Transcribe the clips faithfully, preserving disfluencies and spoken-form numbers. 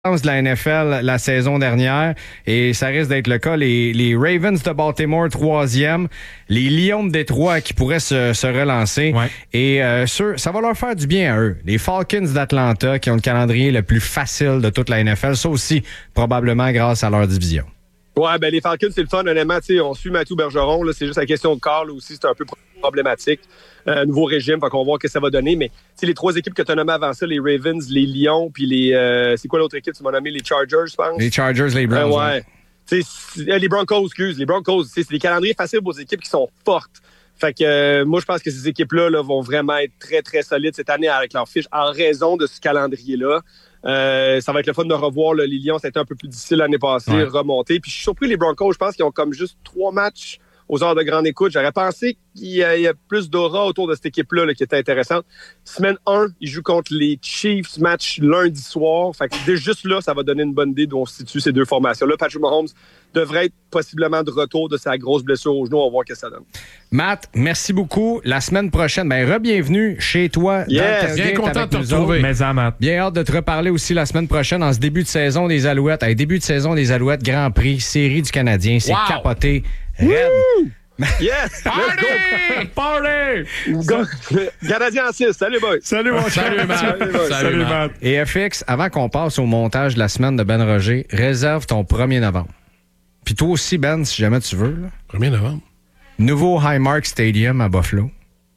de la N F L la saison dernière et ça risque d'être le cas. Les, les Ravens de Baltimore, troisième. Les Lions de Détroit qui pourraient se, se relancer. Ouais. Et euh, sûr, ça va leur faire du bien à eux. Les Falcons d'Atlanta qui ont le calendrier le plus facile de toute la N F L. Ça aussi, probablement grâce à leur division. Ouais, ben les Falcons, c'est le fun, honnêtement. On suit Mathieu Bergeron. Là, c'est juste la question de Carl là, aussi. C'est un peu problématique. Euh, nouveau régime, fait qu'on va voir ce que ça va donner. Mais les trois équipes que tu as nommées avant ça, les Ravens, les Lions, puis les. Euh, c'est quoi l'autre équipe? Tu m'as nommé les Chargers, je pense. Les Chargers, les Browns. Euh, ouais. ouais. Les Broncos, excuse. Les Broncos, c'est des calendriers faciles pour des équipes qui sont fortes. Fait que euh, moi, je pense que ces équipes-là là, vont vraiment être très, très solides cette année avec leur fiche en raison de ce calendrier-là. Euh, ça va être le fun de revoir là, les Lions. Ça a été un peu plus difficile l'année passée, ouais. remonter. Puis je suis surpris, les Broncos, je pense qu'ils ont comme juste trois matchs aux heures de grande écoute. J'aurais pensé qu'il y a, il y a plus d'aura autour de cette équipe-là là, qui était intéressante. Semaine un, ils jouent contre les Chiefs, match lundi soir. Fait que dès juste là, ça va donner une bonne idée d'où on se situe ces deux formations-là. Patrick Mahomes devrait être possiblement de retour de sa grosse blessure au genou. On va voir ce que ça donne. Matt, merci beaucoup. La semaine prochaine, ben re-bienvenue chez toi. Yes, bien content de te retrouver. Mais ça, Matt. Bien hâte de te reparler aussi la semaine prochaine en ce début de saison des Alouettes. Hey, début de saison des Alouettes, Grand Prix, série du Canadien. C'est wow. capoté. Red. Yes! Party! Party! Go. Canadien en six. Salut, boy. Salut, mon cher. Salut, Matt. Salut, boy. Salut, Salut Matt. Et F X, avant qu'on passe au montage de la semaine de Ben Roger, réserve ton premier novembre. Puis toi aussi, Ben, si jamais tu veux. Là. premier novembre. Nouveau Highmark Stadium à Buffalo.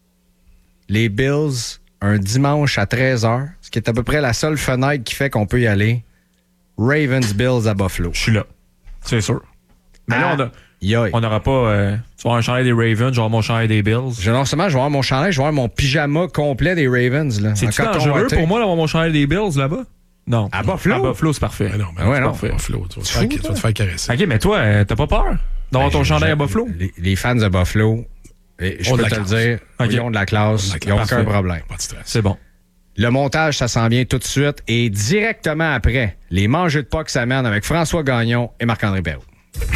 Les Bills, un dimanche à treize heures, ce qui est à peu près la seule fenêtre qui fait qu'on peut y aller. Ravens-Bills à Buffalo. Je suis là. C'est sûr. Mais ah. là, on a... Yoy. On n'aura pas... Euh, tu vas avoir un chandail des Ravens, je vais avoir mon chandail des Bills. Je, non seulement je vais avoir mon chandail, je vais avoir mon pyjama complet des Ravens. Là, c'est-tu dangereux pour moi d'avoir mon chandail des Bills là-bas? Non. À Buffalo? À Buffalo, c'est parfait. Mais non, mais ah ouais, non, non. c'est Buffalo. Tu vas, te faire, tu vas te faire caresser. OK, mais toi, euh, t'as pas peur d'avoir ben, ton chandail à Buffalo? Les, les fans de Buffalo, je peux te classe. le dire, okay. ils ont de la classe, ils n'ont aucun problème. Pas de stress. C'est bon. Le montage, ça s'en vient tout de suite. Et directement après, les mangeux de Pâques s'amènent avec François Gagnon et Marc-André Perrault.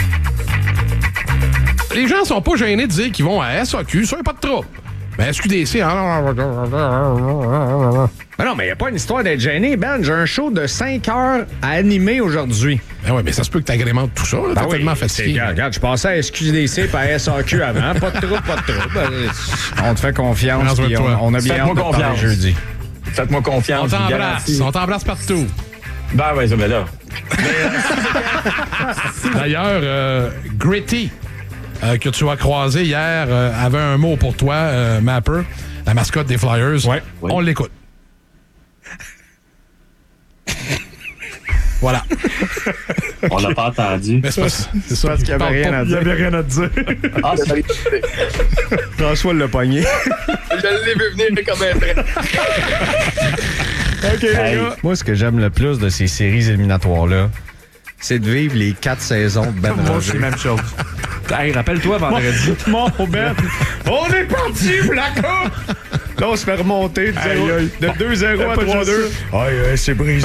Les gens sont pas gênés de dire qu'ils vont à S A Q, ça, pas de trouble. Mais S Q D C, hein? Mais non, mais il n'y a pas une histoire d'être gêné, Ben. J'ai un show de cinq heures à animer aujourd'hui. Ben oui, mais ça se peut que tu agrémentes tout ça. Là, ben t'es oui, tellement fatigué. Regarde, regarde, je passais à S Q D C et à S A Q avant. Pas de trouble, pas de trouble. On te fait confiance. Puis on, on a bien hâte de parler jeudi. Faites-moi confiance. On t'embrasse. On t'embrasse partout. Ben oui, ça ben là. D'ailleurs, euh, Gritty, euh, que tu as croisé hier, euh, avait un mot pour toi, euh, Mapper, la mascotte des Flyers. Ouais. On oui. l'écoute. Voilà. On l'a pas entendu. Mais c'est pas, c'est ça. Parce qu'il n'y avait rien à dire. Il n'y avait rien à dire. Ah, c'est François l'a pogné. Je l'ai vu venir comme un trait. OK, les gars. Moi, ce que j'aime le plus de ces séries éliminatoires-là, c'est de vivre les quatre saisons de Ben Moi, Roger. c'est la même chose. Hey, rappelle-toi vendredi. Mon Ben, on est parti pour la coupe! Là, on se fait remonter de, Aïe, aïe. de deux zéro à Pas trois deux. juste Aïe, aïe, c'est brisé.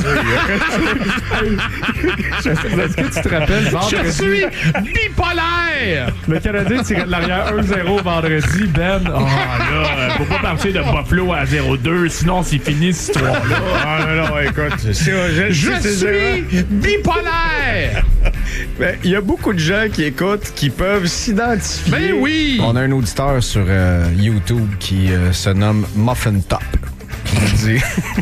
Est-ce que tu te rappelles vendredi? Je suis bipolaire! Le Canadien tirait de l'arrière un zéro vendredi. Ben, oh là, faut pas partir de Buffalo à zéro deux, sinon c'est fini cette histoire-là. Ah non, non, écoute. c'est- Je, Je c'est- suis bipolaire! Ben, il y a beaucoup de gens qui écoutent qui peuvent s'identifier. Ben oui! On a un auditeur sur euh, YouTube qui euh, se nomme Muffin Top. Qui nous dit.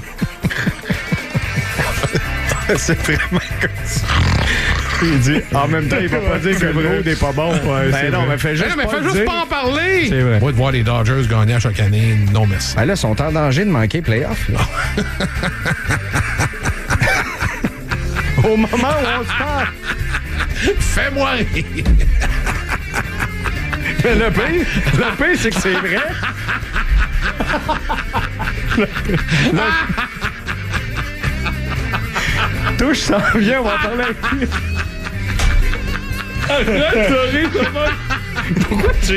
C'est vraiment comme ça. Il dit, en même temps, il va pas dire que le road n'est pas bon. Ben non, mais fais juste, Ben non, mais pas, fais le juste dire. pas en parler! C'est vrai. Moi, de voir les Dodgers gagner à chaque année, non merci. Ben là, ils sont en danger de manquer playoff. Là. Au moment où on se parle. Fais-moi rire! Mais le pire, le pire, c'est que c'est vrai. Le- le- Touche s'en vient, on va parler avec lui. Arrête de rire, Thomas. Pourquoi tu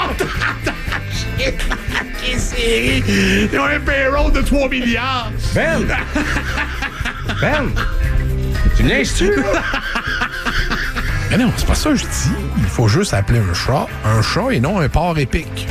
Ils ont un payroll de trois milliards! Ben! Ben! Tu niaises-tu, là? Mais non, c'est pas ça que je dis. Il faut juste appeler un chat un chat et non un porc épique.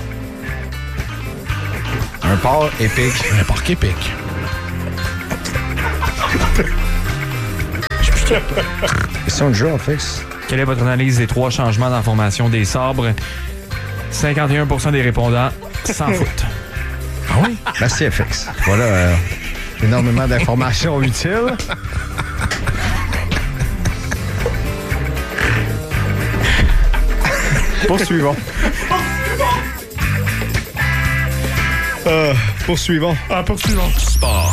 Un porc épique. Un porc épique. Question de jeu, en fait. Quelle est votre analyse des trois changements dans la formation des Sabres? cinquante et un pour cent des répondants s'en foutent. Ah oui? Merci, F X. Voilà, euh, énormément d'informations utiles. Poursuivons. Euh, poursuivons. Ah, poursuivons. Sport.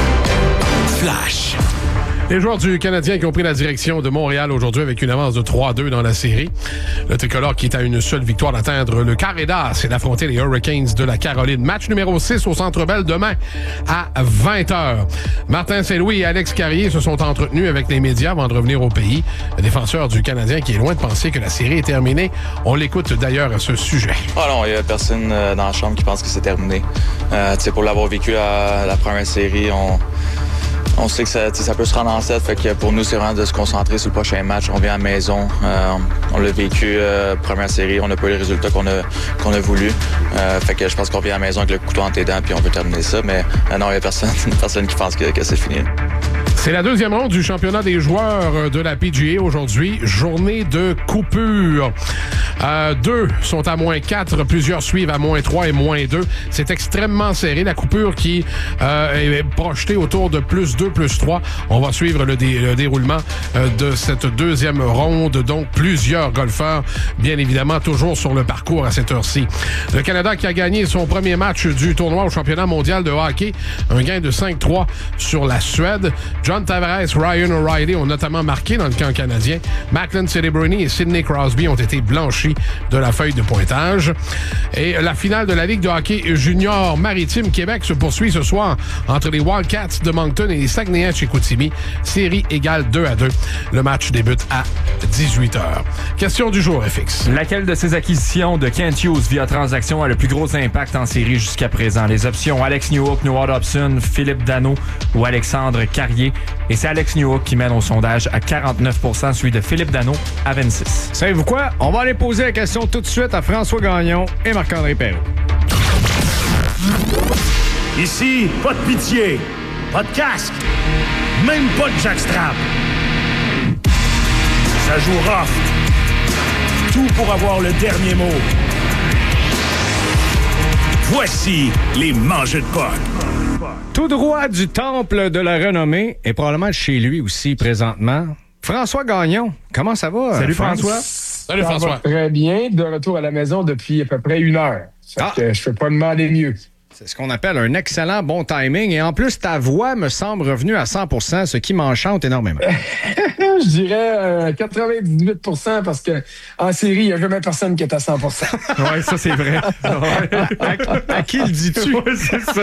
Flash. Les joueurs du Canadien qui ont pris la direction de Montréal aujourd'hui avec une avance de trois à deux dans la série. Le tricolore qui est à une seule victoire d'atteindre le carré d'as et d'affronter les Hurricanes de la Caroline. Match numéro six au Centre Bell demain à vingt heures. Martin Saint-Louis et Alex Carrier se sont entretenus avec les médias avant de revenir au pays. Le défenseur du Canadien qui est loin de penser que la série est terminée. On l'écoute d'ailleurs à ce sujet. Ah non, il n'y a personne euh, dans la chambre qui pense que c'est terminé. Euh, pour l'avoir vécu à la première série, on... On sait que ça, ça peut se rendre en sept, fait que pour nous, c'est vraiment de se concentrer sur le prochain match. On vient à la maison, euh, on l'a vécu euh, première série, on n'a pas eu les résultats qu'on a, qu'on a voulu. Euh, fait que je pense qu'on vient à la maison avec le couteau entre les dents puis on peut terminer ça, mais euh, non, il n'y a personne, personne qui pense que, que c'est fini. C'est la deuxième ronde du championnat des joueurs de la P G A aujourd'hui. Journée de coupure. Euh, deux sont à moins quatre, plusieurs suivent à moins trois et moins deux. C'est extrêmement serré. La coupure qui euh, est projetée autour de plus deux, plus trois. On va suivre le, dé- le déroulement euh, de cette deuxième ronde. Donc, plusieurs golfeurs, bien évidemment, toujours sur le parcours à cette heure-ci. Le Canada qui a gagné son premier match du tournoi au championnat mondial de hockey. Un gain de cinq trois sur la Suède. John Tavares, Ryan O'Reilly ont notamment marqué dans le camp canadien. Macklin Celebrini et Sidney Crosby ont été blanchis de la feuille de pointage. Et la finale de la Ligue de hockey junior maritime Québec se poursuit ce soir entre les Wildcats de Moncton et les Saguenayens de Chicoutimi. Série égale deux à deux. Le match débute à dix-huit heures. Question du jour, F X. Laquelle de ces acquisitions de Kent Hughes via transaction a le plus gros impact en série jusqu'à présent? Les options Alex Newhook, Noah Dobson, Philippe Danault ou Alexandre Carrier. Et c'est Alex Newhook qui mène au sondage à quarante-neuf pour cent, celui de Philippe Danault à vingt-six. Savez-vous quoi? On va aller poser la question tout de suite à François Gagnon et Marc-André Perrault. Ici, pas de pitié, pas de casque, même pas de jackstrap. Ça joue rough. Tout pour avoir le dernier mot. Voici les mangeux de potes. Tout droit du temple de la renommée et probablement chez lui aussi présentement. François Gagnon, comment ça va? Salut France? François. Salut Ça François. va très bien. De retour à la maison depuis à peu près une heure. Fait Ah. que je peux pas demander mieux. C'est ce qu'on appelle un excellent bon timing. Et en plus, ta voix me semble revenue à cent pour cent, ce qui m'enchante énormément. Je dirais euh, quatre-vingt-dix-huit pour cent parce que en série, il n'y a jamais personne qui est à cent pour cent. Oui, ça, c'est vrai. à, à qui le dis-tu? Ouais, c'est ça.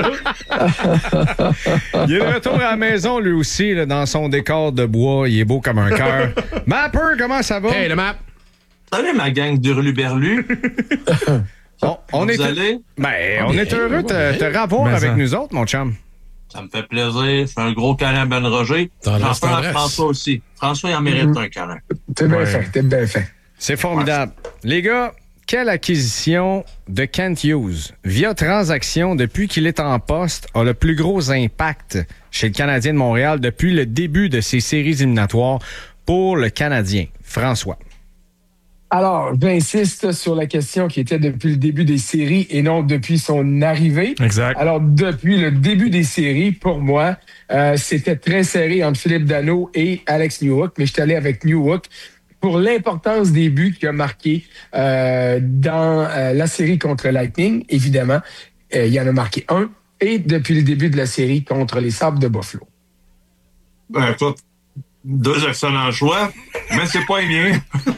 Il est de retour à la maison, lui aussi, là, dans son décor de bois. Il est beau comme un cœur. Mapper, comment ça va? Hey, le map. Salut, ma gang d'Hurluberlu. On, on est, Vous allez? ben, on est heureux de te, te revoir Mais avec ça. nous autres, mon chum. Ça me fait plaisir. Je fais un gros câlin à Ben Roger. Tendresse, J'en fais à tendresse. François aussi. François, il en mérite Mhm. un câlin. T'es bien Ouais. fait, t'es bien fait. C'est formidable. Les gars, quelle acquisition de Kent Hughes via transaction depuis qu'il est en poste a le plus gros impact chez le Canadien de Montréal depuis le début de ces séries éliminatoires pour le Canadien? François. Alors, j'insiste sur la question qui était depuis le début des séries et non depuis son arrivée. Exact. Alors, depuis le début des séries, pour moi, euh, c'était très serré entre Philippe Danault et Alex Newhook, mais je suis allé avec Newhook pour l'importance des buts qu'il a marqués euh, dans euh, la série contre Lightning, évidemment. Euh, il en a marqué un, et depuis le début de la série contre les Sabres de Buffalo. Ben, écoute, deux excellents choix, mais c'est pas les miens.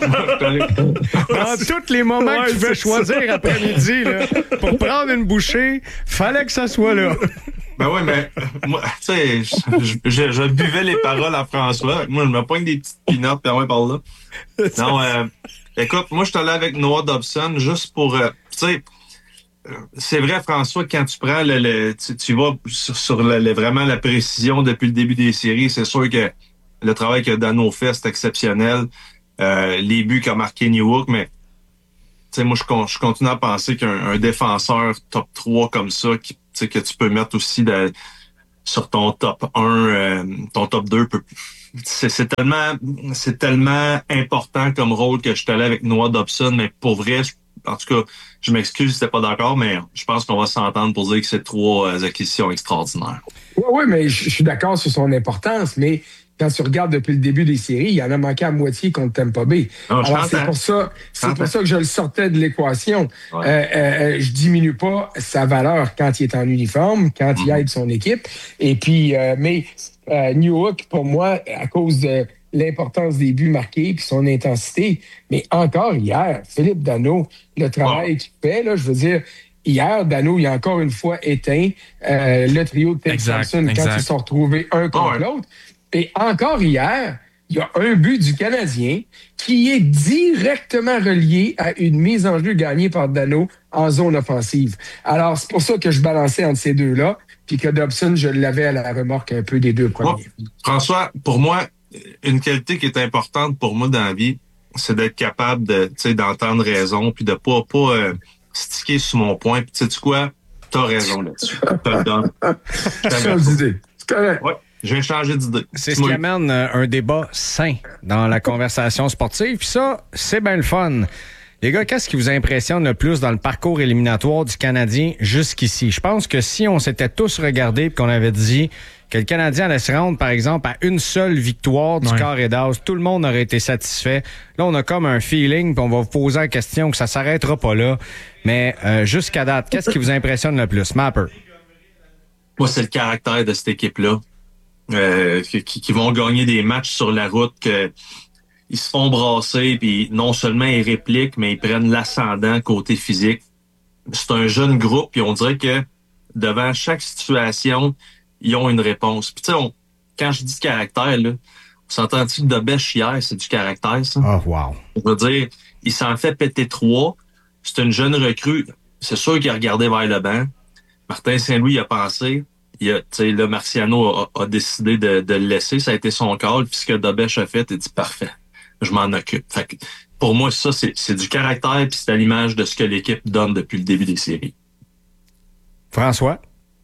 Dans tous les moments Ouais, que tu veux c'est choisir ça. après-midi, là, pour prendre une bouchée, fallait que ça soit là. Ben oui, mais moi, tu sais, je, je, je buvais les paroles à François. Moi, je me pogne des petites pinottes par ouais, par là. Non, euh, écoute, moi, je suis allé avec Noah Dobson juste pour, euh, tu sais, euh, c'est vrai, François, quand tu prends le, le tu, tu vas sur, sur le, le- vraiment la précision depuis le début des séries, c'est sûr que le travail que Danault fait, c'est exceptionnel. Euh, les buts qu'a marqué Newhook, mais tu sais, moi, je, con- je continue à penser qu'un un défenseur top trois comme ça, qui, tu sais, que tu peux mettre aussi de- sur ton top un, euh, ton top deux peut, c'est, c'est tellement c'est tellement important comme rôle que je suis allé avec Noah Dobson, mais pour vrai, je, en tout cas, je m'excuse si t'es pas d'accord, mais je pense qu'on va s'entendre pour dire que c'est trois euh, acquisitions extraordinaires. Oui, oui, mais je, je suis d'accord sur son importance, mais quand tu regardes depuis le début des séries, il en a manqué à moitié contre Tampa Bay. Non, Alors, c'est pour ça, c'est pour ça que je le sortais de l'équation. Ouais. Euh, euh, je diminue pas sa valeur quand il est en uniforme, quand il aide son équipe. Et puis, euh, mais euh, Newhook, pour moi, à cause de l'importance des buts marqués puis son intensité, mais encore hier, Philippe Danault, le travail Ouais. qu'il fait, là, je veux dire, hier, Danault, il a encore une fois éteint euh, le trio de Ted Exact, Thompson quand exact. ils se sont retrouvés un contre Ouais. l'autre. Et encore hier, il y a un but du Canadien qui est directement relié à une mise en jeu gagnée par Danault en zone offensive. Alors, c'est pour ça que je balançais entre ces deux-là, puis que Dobson, je l'avais à la remorque un peu des deux premiers. Ouais. François, pour moi, une qualité qui est importante pour moi dans la vie, c'est d'être capable de, tu sais, d'entendre raison, puis de pas, pas euh, sticker sur mon point. Puis tu sais quoi? T'as raison là-dessus. Je te le donne. Change d'idée. C'est correct. Ouais. Je viens changer d'idée. C'est ce qui amène euh, un débat sain dans la conversation sportive. Puis ça, c'est bien le fun. Les gars, qu'est-ce qui vous impressionne le plus dans le parcours éliminatoire du Canadien jusqu'ici? Je pense que si on s'était tous regardés et qu'on avait dit que le Canadien allait se rendre, par exemple, à une seule victoire du Ouais. Carré d'As, tout le monde aurait été satisfait. Là, on a comme un feeling, puis on va vous poser la question que ça s'arrêtera pas là. Mais euh, jusqu'à date, qu'est-ce qui vous impressionne le plus? Mapper. Moi, c'est le caractère de cette équipe-là. Euh, qui, qui vont gagner des matchs sur la route, que ils se font brasser, puis non seulement ils répliquent, mais ils prennent l'ascendant côté physique. C'est un jeune groupe, puis on dirait que devant chaque situation, ils ont une réponse. Puis tu sais, on- quand je dis caractère, là, on s'entend-tu que Dobèche hier, c'est du caractère, ça? Oh, wow. Je veux dire, il s'en fait péter trois. C'est une jeune recrue. C'est sûr qu'il a regardé vers le banc. Martin Saint-Louis il a pensé. Il a, tu sais, là, Marciano a, a décidé de, de le laisser. Ça a été son call. Puis ce que Dobèche a fait, il a dit parfait. Je m'en occupe. Fait que, pour moi, ça, c'est, c'est du caractère puis c'est à l'image de ce que l'équipe donne depuis le début des séries. François?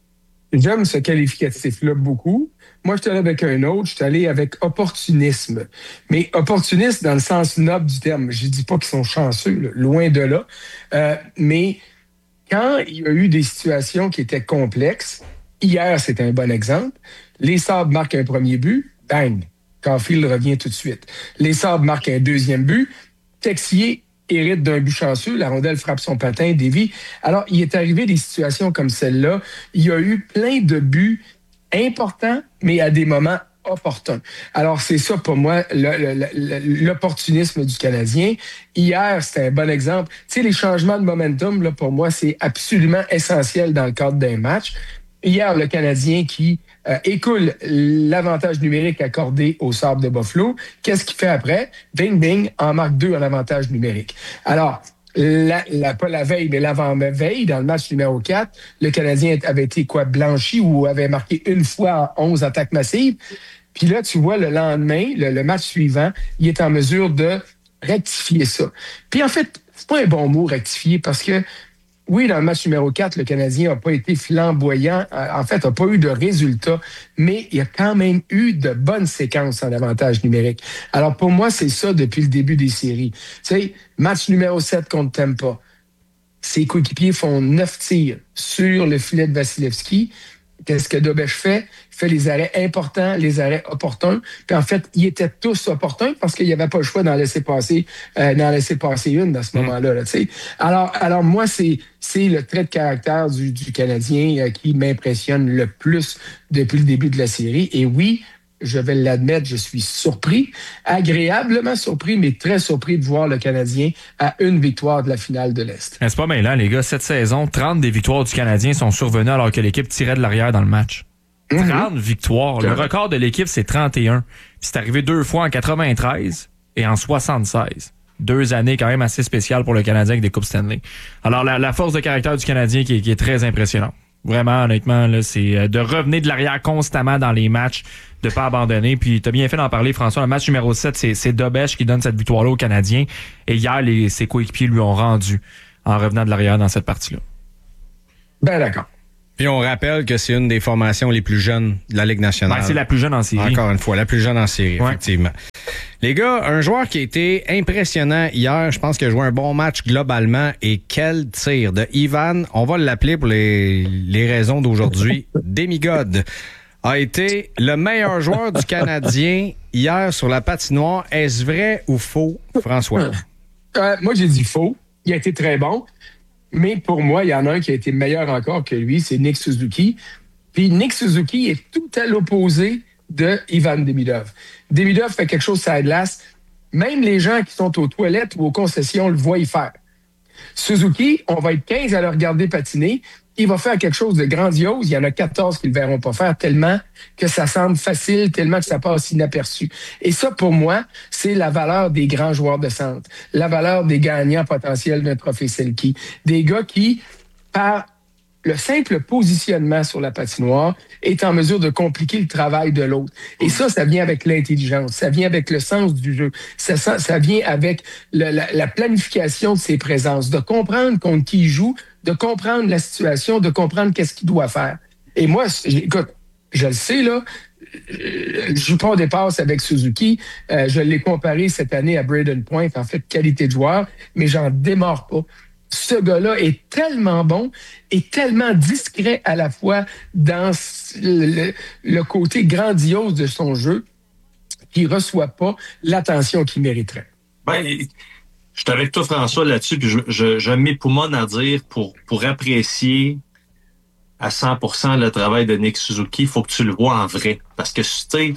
J'aime ce qualificatif-là beaucoup. Moi, je suis allé avec un autre. Je suis allé avec opportunisme. Mais opportuniste dans le sens noble du terme. Je dis pas qu'ils sont chanceux, là, loin de là. Euh, mais quand il y a eu des situations qui étaient complexes, hier, c'était un bon exemple. Les Sabres marquent un premier but, bang, Caulfield revient tout de suite. Les Sabres marquent un deuxième but, Texier hérite d'un but chanceux, la rondelle frappe son patin, dévie. Alors, il est arrivé des situations comme celle-là. Il y a eu plein de buts importants, mais à des moments opportuns. Alors, c'est ça pour moi, le, le, le, l'opportunisme du Canadien. Hier, c'était un bon exemple. Tu sais, les changements de momentum, là, pour moi, c'est absolument essentiel dans le cadre d'un match. Hier, le Canadien qui euh, écoule l'avantage numérique accordé au Sabres de Buffalo. Qu'est-ce qu'il fait après? Bing, bing, en marque deux en avantage numérique. Alors, la, la, pas la veille, mais l'avant-veille, dans le match numéro quatre, le Canadien avait été quoi, blanchi ou avait marqué une fois en onze attaques massives. Puis là, tu vois, le lendemain, le, le match suivant, il est en mesure de rectifier ça. Puis en fait, c'est pas un bon mot, rectifier, parce que oui, dans le match numéro quatre, le Canadien n'a pas été flamboyant. En fait, n'a pas eu de résultats, mais il y a quand même eu de bonnes séquences en avantage numérique. Alors, pour moi, c'est ça depuis le début des séries. Tu sais, match numéro sept contre Tampa. Ses coéquipiers font neuf tirs sur le filet de Vasilevski. Qu'est-ce que Dobèche fait? Il fait les arrêts importants, les arrêts opportuns. Puis en fait, ils étaient tous opportuns parce qu'il n'y avait pas le choix d'en laisser passer, euh, d'en laisser passer une dans ce moment-là. Là, tu sais. alors, alors moi, c'est, c'est le trait de caractère du, du Canadien euh, qui m'impressionne le plus depuis le début de la série. Et oui, je vais l'admettre, je suis surpris, agréablement surpris, mais très surpris de voir le Canadien à une victoire de la finale de l'Est. C'est pas mal, les gars. Cette saison, trente des victoires du Canadien sont survenues alors que l'équipe tirait de l'arrière dans le match. Mm-hmm. trente victoires. Le record de l'équipe, c'est trente et un. Puis c'est arrivé deux fois en quatre-vingt-treize et en soixante-seize. Deux années quand même assez spéciales pour le Canadien avec des Coupes Stanley. Alors, la, la force de caractère du Canadien qui est, qui est très impressionnante. Vraiment, honnêtement, là, c'est de revenir de l'arrière constamment dans les matchs, de pas abandonner. Puis t'as bien fait d'en parler, François. Le match numéro sept, c'est, c'est Dobèche qui donne cette victoire-là aux Canadiens. Et hier, les, ses coéquipiers lui ont rendu en revenant de l'arrière dans cette partie-là. Ben d'accord. Puis on rappelle que c'est une des formations les plus jeunes de la Ligue nationale. Ben, c'est la plus jeune en série. Encore une fois, la plus jeune en série, ouais. Effectivement. Les gars, un joueur qui a été impressionnant hier, je pense qu'il a joué un bon match globalement, et quel tir de Ivan, on va l'appeler pour les, les raisons d'aujourd'hui, Demigod, a été le meilleur joueur du Canadien hier sur la patinoire. Est-ce vrai ou faux, François? Euh, moi, j'ai dit faux. Il a été très bon. Mais pour moi, il y en a un qui a été meilleur encore que lui, c'est Nick Suzuki. Puis Nick Suzuki est tout à l'opposé de Ivan Demidov. Demidov fait quelque chose sur la glace. Même les gens qui sont aux toilettes ou aux concessions le voient y faire. Suzuki, on va être quinze à le regarder patiner. Il va faire quelque chose de grandiose. Il y en a quatorze qui ne le verront pas faire tellement que ça semble facile, tellement que ça passe inaperçu. Et ça, pour moi, c'est la valeur des grands joueurs de centre. La valeur des gagnants potentiels d'un trophée Selke. Des gars qui, par le simple positionnement sur la patinoire, est en mesure de compliquer le travail de l'autre. Et ça, ça vient avec l'intelligence, ça vient avec le sens du jeu, ça, ça vient avec le, la, la planification de ses présences, de comprendre contre qui il joue, de comprendre la situation, de comprendre qu'est-ce qu'il doit faire. Et moi, écoute, je le sais, là, je joue pas au départ avec Suzuki. Euh, je l'ai comparé cette année à Braden Point, en fait, qualité de joueur, mais j'en démords pas. Ce gars-là est tellement bon et tellement discret à la fois dans le, le côté grandiose de son jeu qu'il ne reçoit pas l'attention qu'il mériterait. Ben, je suis avec toi, François, là-dessus, puis je, je, je m'époumonne à dire pour, pour apprécier à cent pour cent le travail de Nick Suzuki, il faut que tu le vois en vrai. Parce que, tu sais,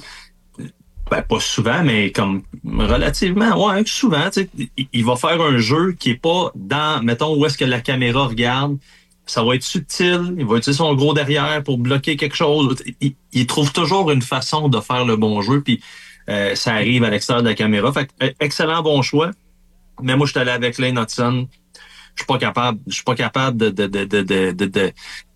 ben, pas souvent, mais comme relativement, ouais, souvent, tu sais, il, il va faire un jeu qui est pas dans, mettons, où est-ce que la caméra regarde. Ça va être subtil, il va utiliser son gros derrière pour bloquer quelque chose. Il, il trouve toujours une façon de faire le bon jeu, puis euh, ça arrive à l'extérieur de la caméra. Fait que, excellent bon choix. Mais moi, je suis allé avec Lane Hudson. Je suis pas capable, je suis pas capable de, de, de, de, de, de, de...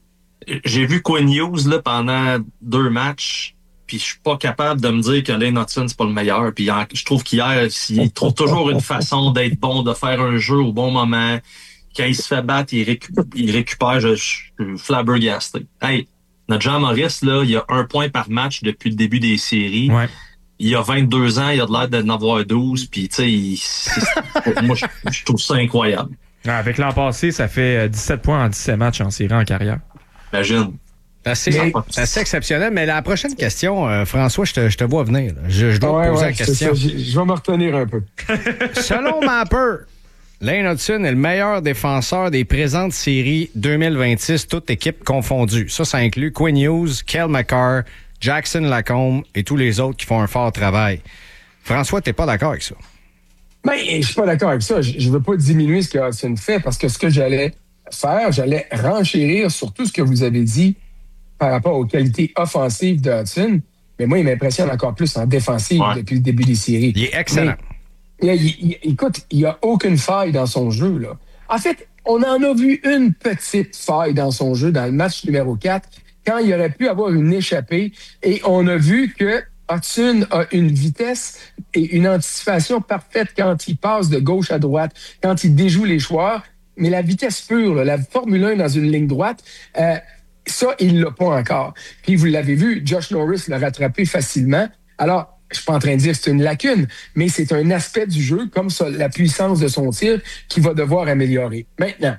J'ai vu Quinn Hughes, là, pendant deux matchs. Puis je suis pas capable de me dire que Lane Hudson, c'est pas le meilleur. Puis je trouve qu'hier, il trouve toujours une façon d'être bon, de faire un jeu au bon moment. Quand il se fait battre, il, récup- il récupère, je, je suis flabbergasté. Hey, notre Jean Maurice, là, il a un point par match depuis le début des séries. Ouais. Il a vingt-deux ans, il a de l'air d'en avoir douze. Puis tu sais, moi, je, je trouve ça incroyable. Ouais, avec l'an passé, ça fait dix-sept points en dix-sept matchs en série en carrière. Imagine. C'est assez, mais, c'est assez exceptionnel. Mais la prochaine question, euh, François, je te, je te vois venir. Là. Je, je dois ouais, te poser ouais, la question. Je, je vais me retenir un peu. Selon Mapper, Lane Hudson est le meilleur défenseur des présentes séries deux mille vingt-six, toutes équipes confondues. Ça, ça inclut Quinn Hughes, Kel McCarr, Jackson Lacombe et tous les autres qui font un fort travail. François, t'es pas d'accord avec ça? Ben, je suis pas d'accord avec ça. Je, je veux pas diminuer ce que Hudson fait parce que ce que j'allais faire, j'allais renchérir sur tout ce que vous avez dit par rapport aux qualités offensives de Hudson. Mais moi, il m'impressionne encore plus en défensive ouais. depuis le début des séries. Il est excellent. Mais, il, il, écoute, il n'y a aucune faille dans son jeu, là. En fait, on en a vu une petite faille dans son jeu dans le match numéro quatre, quand il aurait pu avoir une échappée. Et on a vu que Hudson a une vitesse et une anticipation parfaite quand il passe de gauche à droite, quand il déjoue les joueurs. Mais la vitesse pure, là, la Formule un dans une ligne droite, euh, ça, il l'a pas encore. Puis vous l'avez vu, Josh Norris l'a rattrapé facilement. Alors, je suis pas en train de dire que c'est une lacune, mais c'est un aspect du jeu, comme ça, la puissance de son tir, qu'il va devoir améliorer. Maintenant,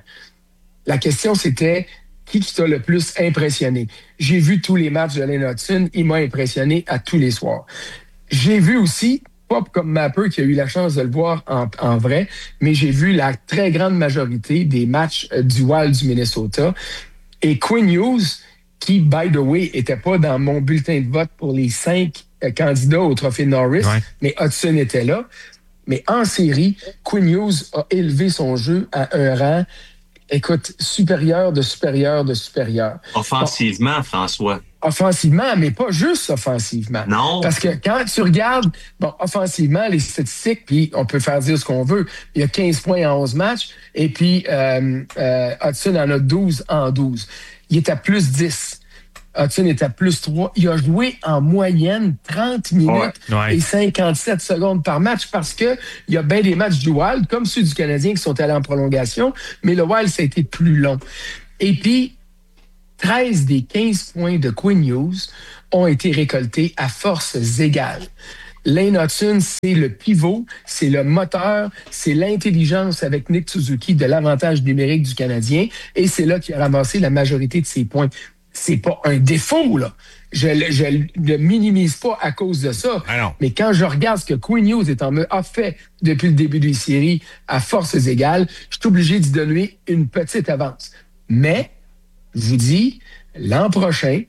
la question, c'était qui qui t'a le plus impressionné? J'ai vu tous les matchs de Lane Hudson, il m'a impressionné à tous les soirs. J'ai vu aussi, pas comme Mapper qui a eu la chance de le voir en, en vrai, mais j'ai vu la très grande majorité des matchs du Wild du Minnesota. Et Quinn Hughes, qui, by the way, était pas dans mon bulletin de vote pour les cinq euh, candidats au trophée Norris, ouais. mais Hudson était là. Mais en série, Quinn Hughes a élevé son jeu à un rang, écoute, supérieur de supérieur de supérieur. Offensivement, bon, François. Offensivement, mais pas juste offensivement. Non. Parce que quand tu regardes, bon, offensivement, les statistiques, puis on peut faire dire ce qu'on veut, il y a quinze points en onze matchs, et puis euh, euh, Hudson en a douze en douze. Il est à plus dix. Hudson est à plus trois. Il a joué en moyenne trente minutes ouais, ouais. et cinquante-sept secondes par match parce que il y a bien des matchs du Wild, comme ceux du Canadien, qui sont allés en prolongation, mais le Wild, ça a été plus long. Et puis, treize des quinze points de Quinn Hughes ont été récoltés à forces égales. Lane Hutson, c'est le pivot, c'est le moteur, c'est l'intelligence avec Nick Suzuki de l'avantage numérique du Canadien, et c'est là qu'il a ramassé la majorité de ses points. C'est pas un défaut, là. Je ne le minimise pas à cause de ça. Ah mais quand je regarde ce que Quinn Hughes est en, a fait depuis le début des séries à forces égales, je suis obligé d'y donner une petite avance. Mais, je vous dis, l'an prochain,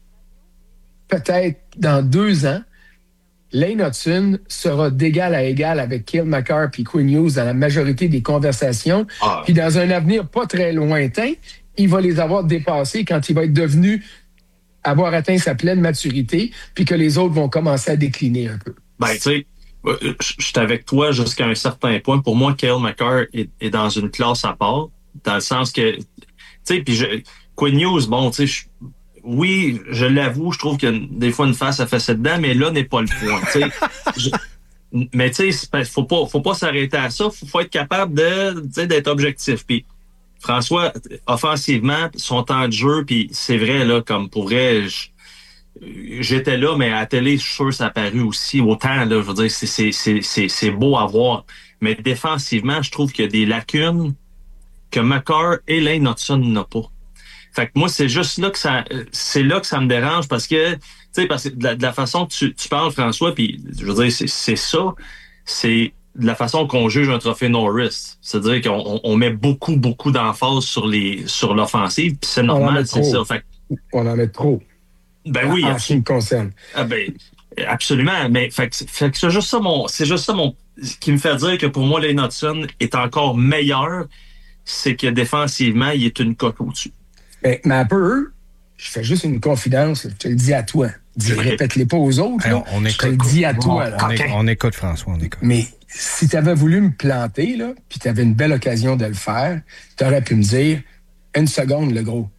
peut-être dans deux ans, Lane Hutson sera d'égal à égal avec Cale Makar et Quinn Hughes dans la majorité des conversations. Ah. Puis dans un avenir pas très lointain, il va les avoir dépassés quand il va être devenu, avoir atteint sa pleine maturité, puis que les autres vont commencer à décliner un peu. Ben, tu sais, je suis avec toi jusqu'à un certain point. Pour moi, Cale Makar est, est dans une classe à part, dans le sens que, tu sais, puis Quinn Hughes, bon, tu sais, oui, je l'avoue, je trouve que des fois une face a fait ça dedans, mais là n'est pas le point. je, mais tu sais, faut pas, faut pas s'arrêter à ça. Faut, faut être capable de, d'être objectif. Puis François, offensivement, son temps de jeu, puis c'est vrai là, comme pour vrai, je, j'étais là, mais à la télé, je suis sûr que ça a paru aussi autant là. Je veux dire, c'est, c'est, c'est, c'est, c'est beau à voir. Mais défensivement, je trouve qu'il y a des lacunes que Makar et Lane Hutson n'ont pas. Fait que moi, c'est juste là que ça, c'est là que ça me dérange parce que, tu sais, parce que de la, de la façon que tu, tu parles, François, puis je veux dire, c'est, c'est ça, c'est de la façon qu'on juge un trophée Norris. C'est-à-dire qu'on on met beaucoup, beaucoup d'emphase sur les, sur l'offensive, puis c'est normal, c'est ça. Fait que, on en met trop. Ben oui. En ce qui me concerne. Ah ben, absolument. Mais fait que, fait que c'est juste ça mon, c'est juste ça mon, qui me fait dire que pour moi, Lane Hutson est encore meilleur, c'est que défensivement, il est une coque au-dessus. Mais, mais un peu, je fais juste une confidence, je te le dis à toi. Dis, répète-les pas aux autres. Hey, on, on je te le dis à toi. On, on, on écoute, François, on écoute. Mais si tu avais voulu me planter, là, puis tu avais une belle occasion de le faire, tu aurais pu me dire, une seconde, le gros.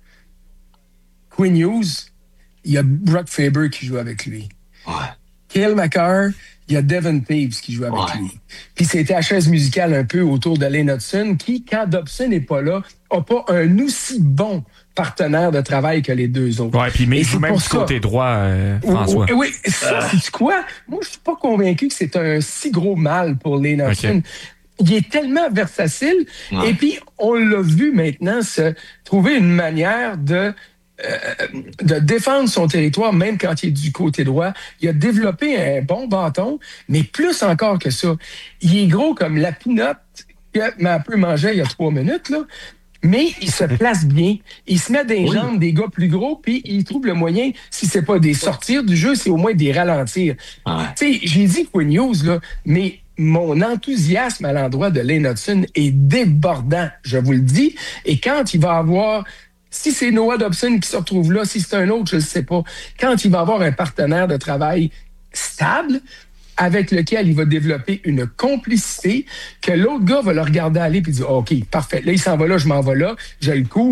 Quinn Hughes, il y a Brock Faber qui joue avec lui. Ouais. Cale Makar, il y a Devin Taves qui joue avec ouais. lui. Puis c'était la chaise musicale un peu autour de Lane Hutson, qui, quand Dobson n'est pas là, n'a pas un aussi bon partenaire de travail que les deux autres. Ouais, puis mais il joue même du ça. côté droit, euh, François. Oui, oui ça, euh... c'est quoi? Moi, je suis pas convaincu que c'est un si gros mal pour Lane Hutson. Okay. Il est tellement versatile. Ouais. Et puis, on l'a vu maintenant se trouver une manière de Euh, de défendre son territoire, même quand il est du côté droit. Il a développé un bon bâton, mais plus encore que ça. Il est gros comme la pinotte que m'a un peu mangé il y a trois minutes, là. Mais il se place bien. Il se met des oui. jambes des gars plus gros, puis il trouve le moyen, si c'est pas des sortir du jeu, c'est au moins des ralentir. Ah. Tu sais, j'ai dit Quinn Hughes, là, mais mon enthousiasme à l'endroit de Lane Hutson est débordant, je vous le dis. Et quand il va avoir... Si c'est Noah Dobson qui se retrouve là, si c'est un autre, je ne sais pas. Quand il va avoir un partenaire de travail stable, avec lequel il va développer une complicité, que l'autre gars va le regarder aller et dire « OK, parfait, là, il s'en va là, je m'en vais là, je le couvre. »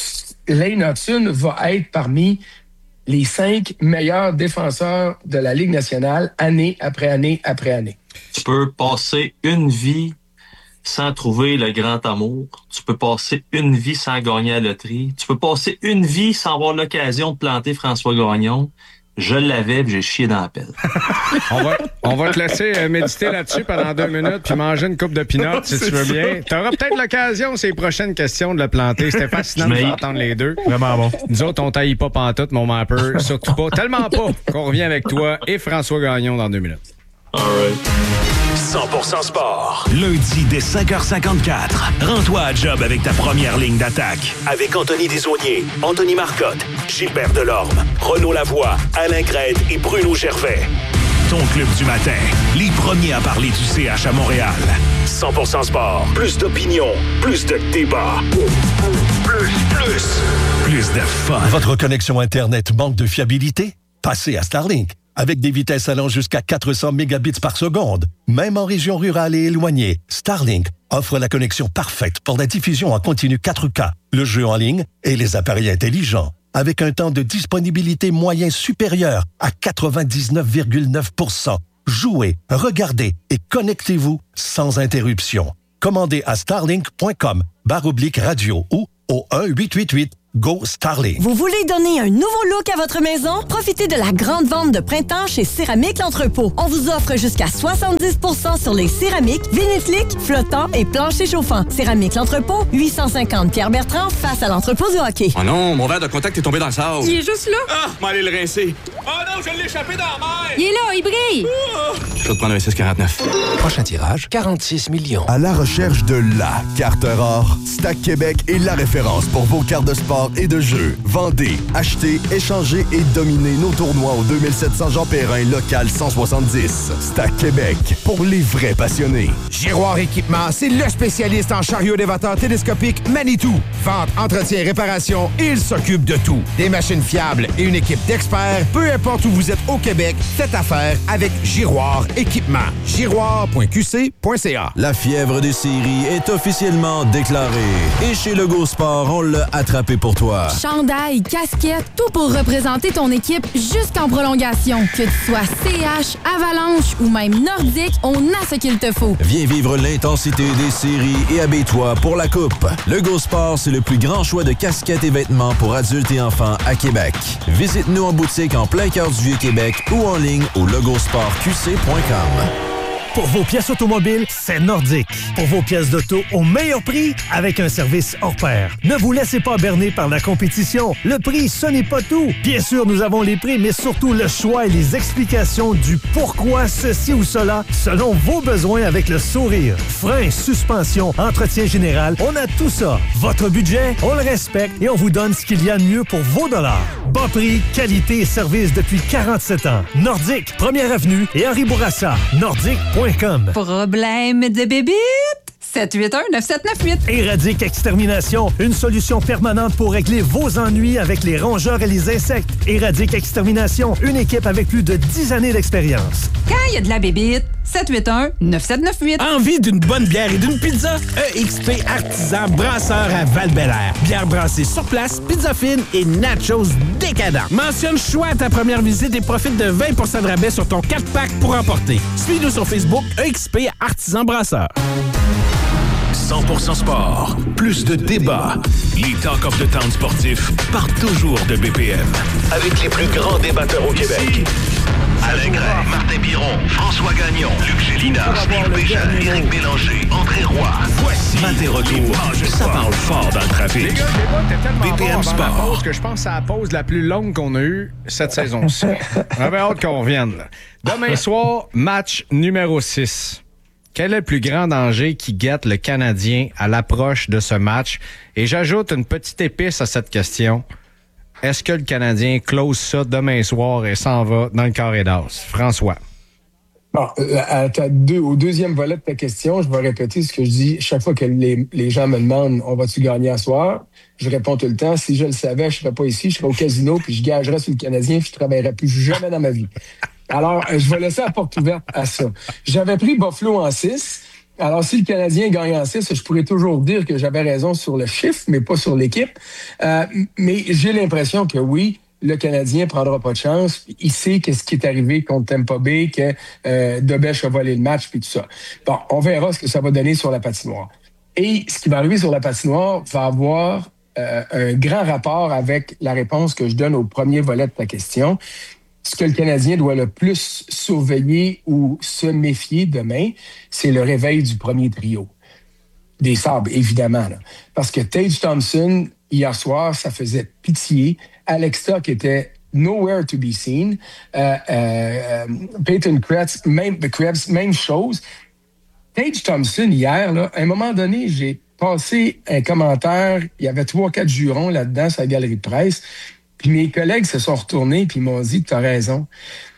Lane Hutson va être parmi les cinq meilleurs défenseurs de la Ligue nationale, année après année après année. Tu peux passer une vie sans trouver le grand amour. Tu peux passer une vie sans gagner à la loterie. Tu peux passer une vie sans avoir l'occasion de planter François Gagnon. Je l'avais, puis j'ai chié dans la pelle. on, va, on va te laisser méditer là-dessus pendant deux minutes puis manger une coupe de peanuts, si tu veux ça. bien. Tu auras peut-être l'occasion, ces prochaines questions, de le planter. C'était fascinant de entendre les deux. Vraiment bon. Nous autres, on taille pas pantoute, mon mapper. Surtout pas. Tellement pas qu'on revient avec toi et François Gagnon dans deux minutes. All right. cent pour cent sport. Lundi dès cinq heures cinquante-quatre. Rends-toi à job avec ta première ligne d'attaque. Avec Anthony Desaulniers, Anthony Marcotte, Gilbert Delorme, Renaud Lavoie, Alain Crête et Bruno Gervais. Ton club du matin. Les premiers à parler du C H à Montréal. cent pour cent sport. Plus d'opinion. Plus de débat. Plus, plus. Plus de fun. Votre connexion Internet manque de fiabilité? Passez à Starlink. Avec des vitesses allant jusqu'à quatre cents mégabits par seconde. Même en région rurale et éloignée, Starlink offre la connexion parfaite pour la diffusion en continu quatre K, le jeu en ligne et les appareils intelligents. Avec un temps de disponibilité moyen supérieur à quatre-vingt-dix-neuf virgule neuf pour cent. Jouez, regardez et connectez-vous sans interruption. Commandez à starlink point com barre oblique radio ou au un huit huit huit Go Starlink. Vous voulez donner un nouveau look à votre maison? Profitez de la grande vente de printemps chez Céramique L'Entrepôt. On vous offre jusqu'à soixante-dix pour cent sur les céramiques, vinifliques, flottants et planchers chauffants. Céramique L'Entrepôt, huit cent cinquante Pierre-Bertrand, face à l'entrepôt du hockey. Oh non, mon verre de contact est tombé dans le sable. Il est juste là. Ah, m'allez le rincer. Oh non, je l'ai échappé dans la mer. Il est là, il brille. Je vais te prendre un six quarante-neuf. Prochain tirage, quarante-six millions. À la recherche de la carte or, Stack Québec est la référence pour vos cartes de sport et de jeu. Vendez, achetez, échangez et dominez nos tournois au deux mille sept cents Jean Perrin, local cent soixante-dix. Stack Québec, pour les vrais passionnés. Giroir Équipement, c'est le spécialiste en chariot élévateur télescopique Manitou. Vente, entretien, réparation, il s'occupe de tout. Des machines fiables et une équipe d'experts, peu importe où vous êtes au Québec, faites affaire avec Giroir Équipement. giroir point q c point c a. La fièvre des séries est officiellement déclarée. Et chez Lego Sport, on l'a attrapé pour toi. Chandail, casquette, tout pour représenter ton équipe jusqu'en prolongation. Que tu sois C H, Avalanche ou même Nordique, on a ce qu'il te faut. Viens vivre l'intensité des séries et habille-toi pour la coupe. Lego Sport, c'est le plus grand choix de casquettes et vêtements pour adultes et enfants à Québec. Visite-nous en boutique en plein cœur du Vieux-Québec ou en ligne au logosport q c point com. Pour vos pièces automobiles, c'est Nordique. Pour vos pièces d'auto au meilleur prix, avec un service hors pair. Ne vous laissez pas berner par la compétition. Le prix, ce n'est pas tout. Bien sûr, nous avons les prix, mais surtout le choix et les explications du pourquoi ceci ou cela, selon vos besoins avec le sourire. Frein, suspension, entretien général, on a tout ça. Votre budget, on le respecte et on vous donne ce qu'il y a de mieux pour vos dollars. Bas prix, qualité et service depuis quarante-sept ans. Nordique, première avenue et Henri Bourassa. Nordique point com. Problème de bébite? sept huit un neuf sept neuf huit. Éradique Extermination, une solution permanente pour régler vos ennuis avec les rongeurs et les insectes. Éradique Extermination, une équipe avec plus de dix années d'expérience. Quand il y a de la bébite, sept huit un neuf sept neuf huit. Envie d'une bonne bière et d'une pizza? E X P Artisan Brasseur à Val-Bélair. Bière brassée sur place, pizza fine et nachos décadents. Mentionne choix à ta première visite et profite de vingt pour cent de rabais sur ton quatre pack pour emporter. Suis-nous sur Facebook, E X P Artisan Brasseur. cent pour cent sport, plus de débats. Les Talk of the Town sportifs partent toujours de B P M. Avec les plus grands débatteurs au Québec. Alain Gray, Martin Biron, François Gagnon, Luc Gélina, Steve Béjean, Éric Bélanger, André Roy. Voici Maté Retour. Ça parle fort dans le trafic. Les gars, le débat était tellement B P M bon Sport. avant la pause que je pense que c'est la pause la plus longue qu'on a eue cette saison-ci. On avait hâte qu'on revienne. Demain soir, match numéro six. Quel est le plus grand danger qui guette le Canadien à l'approche de ce match? Et j'ajoute une petite épice à cette question. Est-ce que le Canadien close ça demain soir et s'en va dans le carré d'as? François. Bon, à ta deux, au deuxième volet de ta question, je vais répéter ce que je dis chaque fois que les, les gens me demandent « On va-tu gagner à soir? » Je réponds tout le temps « Si je le savais, je serais pas ici, je serais au casino, puis je gagerais sur le Canadien, puis je travaillerais plus jamais dans ma vie. » Alors, je vais laisser la porte ouverte à ça. J'avais pris Buffalo en six. Alors, si le Canadien gagne en six, je pourrais toujours dire que j'avais raison sur le chiffre, mais pas sur l'équipe. Euh, mais j'ai l'impression que oui, le Canadien prendra pas de chance. Il sait qu'est-ce qui est arrivé contre Tampa Bay, que euh, Debèche a volé le match, puis tout ça. Bon, on verra ce que ça va donner sur la patinoire. Et ce qui va arriver sur la patinoire va avoir euh, un grand rapport avec la réponse que je donne au premier volet de ta question. Ce que le Canadien doit le plus surveiller ou se méfier demain, c'est le réveil du premier trio. Des Sabres, évidemment. Là. Parce que Tage Thompson, hier soir, ça faisait pitié. Alex Tuch était nowhere to be seen. Euh, euh, Peyton Krebs, même, Krebs, même chose. Tage Thompson, hier, là, à un moment donné, j'ai passé un commentaire. Il y avait trois, quatre jurons là-dedans sur la galerie de presse. Puis mes collègues se sont retournés puis m'ont dit que tu as raison.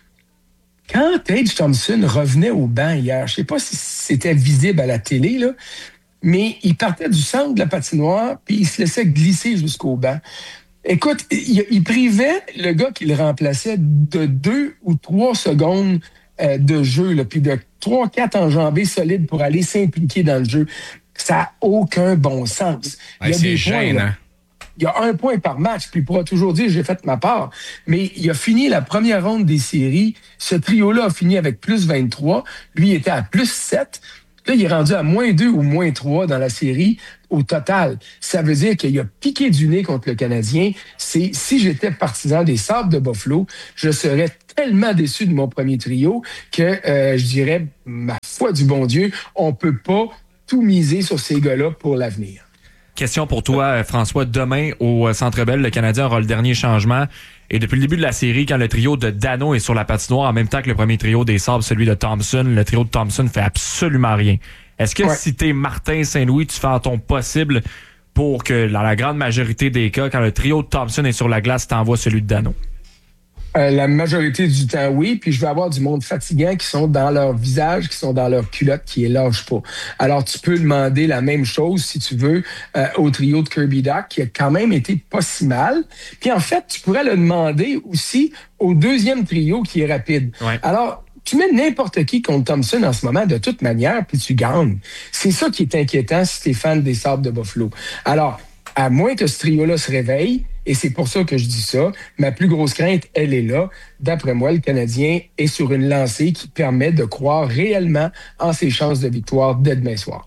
Quand Tage Thompson revenait au banc hier, je ne sais pas si c'était visible à la télé, là, mais il partait du centre de la patinoire puis il se laissait glisser jusqu'au banc. Écoute, il, il privait le gars qui le remplaçait de deux ou trois secondes euh, de jeu, là, puis de trois, quatre enjambées solides pour aller s'impliquer dans le jeu. Ça n'a aucun bon sens. Ouais, il y a c'est gênant. Il y a un point par match, puis il pourra toujours dire « j'ai fait ma part ». Mais il a fini la première ronde des séries. Ce trio-là a fini avec plus vingt-trois. Lui était à plus sept. Là, il est rendu à moins deux ou moins trois dans la série au total. Ça veut dire qu'il a piqué du nez contre le Canadien. C'est, si j'étais partisan des Sabres de Buffalo, je serais tellement déçu de mon premier trio que euh, je dirais, ma foi du bon Dieu, on peut pas tout miser sur ces gars-là pour l'avenir. Question pour toi, François. Demain, au Centre Bell, le Canadien aura le dernier changement. Et depuis le début de la série, quand le trio de Dano est sur la patinoire, en même temps que le premier trio des Sabres, celui de Thompson, le trio de Thompson fait absolument rien. Est-ce que ouais. si t'es Martin Saint-Louis, tu fais en ton possible pour que, dans la grande majorité des cas, quand le trio de Thompson est sur la glace, t'envoies celui de Dano? Euh, la majorité du temps, oui. Puis je vais avoir du monde fatigant qui sont dans leur visage, qui sont dans leur culotte, qui ne lâchent pas. Alors, tu peux demander la même chose, si tu veux, euh, au trio de Kirby Dach, qui a quand même été pas si mal. Puis en fait, tu pourrais le demander aussi au deuxième trio qui est rapide. Ouais. Alors, tu mets n'importe qui contre Thompson en ce moment, de toute manière, puis tu gagnes. C'est ça qui est inquiétant si tu es fan des Sabres de Buffalo. Alors, à moins que ce trio-là se réveille, et c'est pour ça que je dis ça, ma plus grosse crainte, elle est là. D'après moi, le Canadien est sur une lancée qui permet de croire réellement en ses chances de victoire dès demain soir.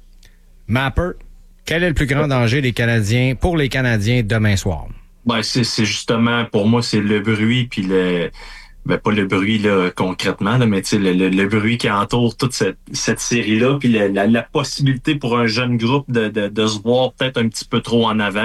Mapper, quel est le plus grand danger des Canadiens pour les Canadiens demain soir? Ben, c'est, c'est justement, pour moi, c'est le bruit puis le... Ben, pas le bruit là, concrètement, là, mais le, le, le bruit qui entoure toute cette, cette série-là, puis la, la, la possibilité pour un jeune groupe de, de, de se voir peut-être un petit peu trop en avant.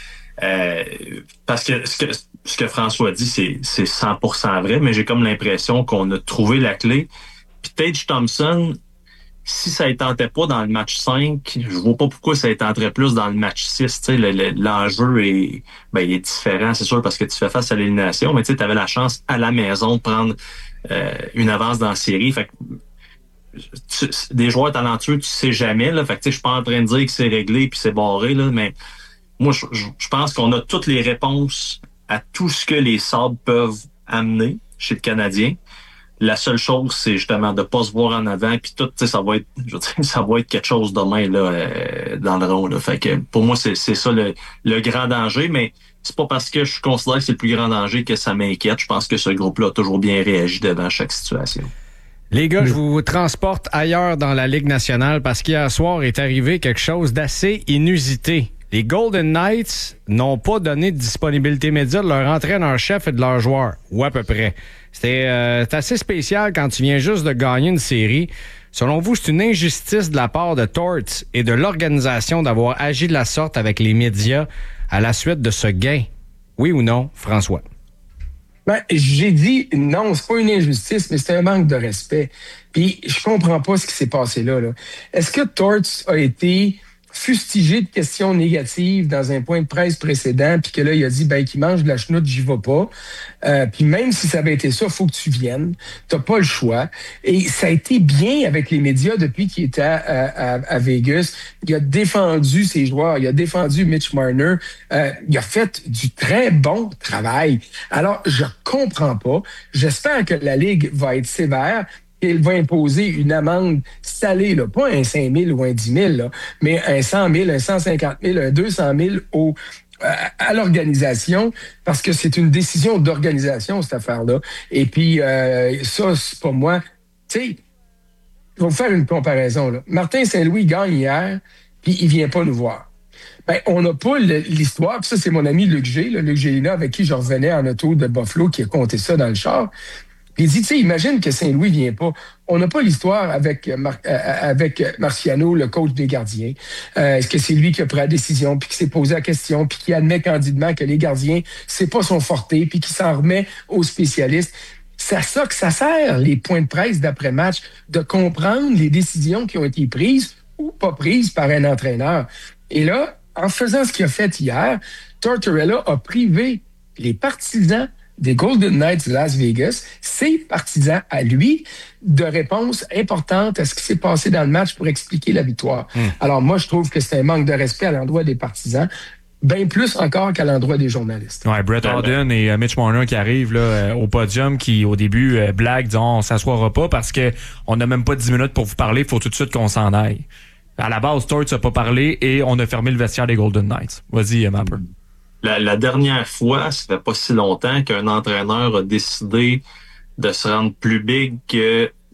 Euh, parce que ce, que ce que François dit, c'est, c'est cent pour cent vrai, mais j'ai comme l'impression qu'on a trouvé la clé. Puis Tage Thompson, si ça ne tentait pas dans le match cinq, je vois pas pourquoi ça ne tenterait plus dans le match six. Le, le, l'enjeu est, ben, il est différent, c'est sûr, parce que tu fais face à l'élimination, mais tu avais la chance à la maison de prendre euh, une avance dans la série. Fait que, tu, des joueurs talentueux, tu sais jamais. Là, fait que, je suis pas en train de dire que c'est réglé puis c'est barré, là, mais moi, je, je pense qu'on a toutes les réponses à tout ce que les Sabres peuvent amener chez le Canadien. La seule chose, c'est justement de pas se voir en avant, puis tout, tu sais, ça va être, je veux dire, ça va être quelque chose demain là euh, dans le rond. Là. Fait que pour moi, c'est, c'est ça le, le grand danger, mais c'est pas parce que je considère que c'est le plus grand danger que ça m'inquiète. Je pense que ce groupe-là a toujours bien réagi devant chaque situation. Les gars, je vous transporte ailleurs dans la Ligue nationale parce qu'hier soir est arrivé quelque chose d'assez inusité. Les Golden Knights n'ont pas donné de disponibilité immédiate de leur entraîneur-chef et de leurs joueurs, ou à peu près. C'était euh, assez spécial quand tu viens juste de gagner une série. Selon vous, c'est une injustice de la part de Torts et de l'organisation d'avoir agi de la sorte avec les médias à la suite de ce gain? Oui ou non, François? Ben, j'ai dit non, c'est pas une injustice, mais c'est un manque de respect. Puis je comprends pas ce qui s'est passé là. là. Est-ce que Torts a été fustigé de questions négatives dans un point de presse précédent, puis que là, il a dit, ben, qu'il mange de la chenoute, j'y vais pas. Euh, puis même si ça avait été ça, faut que tu viennes. T'as pas le choix. Et ça a été bien avec les médias depuis qu'il était à, à, à Vegas. Il a défendu ses joueurs, il a défendu Mitch Marner. Euh, il a fait du très bon travail. Alors, je comprends pas. J'espère que la Ligue va être sévère. Il va imposer une amende salée, là, pas un cinq mille ou un dix mille, là, mais un cent mille, un cent cinquante mille, un deux cent mille au, à, à l'organisation, parce que c'est une décision d'organisation, cette affaire-là. Et puis, euh, ça, c'est pas moi. Tu sais, je vais vous faire une comparaison. Là. Martin Saint-Louis gagne hier, puis il vient pas nous voir. Ben, on n'a pas le, l'histoire, puis ça, c'est mon ami Luc G, là, Luc Gélina, avec qui je revenais en auto de Buffalo, qui a compté ça dans le char. Puis il dit, tu sais, imagine que Saint-Louis vient pas. On n'a pas l'histoire avec Mar- euh, avec Marciano, le coach des gardiens. Euh, est-ce que c'est lui qui a pris la décision, puis qui s'est posé la question, puis qui admet candidement que les gardiens, c'est pas son forté, puis qui s'en remet aux spécialistes. C'est à ça que ça sert, les points de presse d'après-match, de comprendre les décisions qui ont été prises ou pas prises par un entraîneur. Et là, en faisant ce qu'il a fait hier, Tortorella a privé les partisans des Golden Knights de Las Vegas, ses partisans à lui, de réponses importantes à ce qui s'est passé dans le match pour expliquer la victoire. Mmh. Alors moi, je trouve que c'est un manque de respect à l'endroit des partisans, bien plus encore qu'à l'endroit des journalistes. Ouais, Brett Howden et euh, Mitch Marner qui arrivent là, euh, au podium, qui au début euh, blaguent, disent on s'assoira pas parce que on n'a même pas dix minutes pour vous parler, il faut tout de suite qu'on s'en aille. À la base, Torts n'a pas parlé et on a fermé le vestiaire des Golden Knights. Vas-y, Mapper. La, la dernière fois, ça fait pas si longtemps qu'un entraîneur a décidé de se rendre plus big que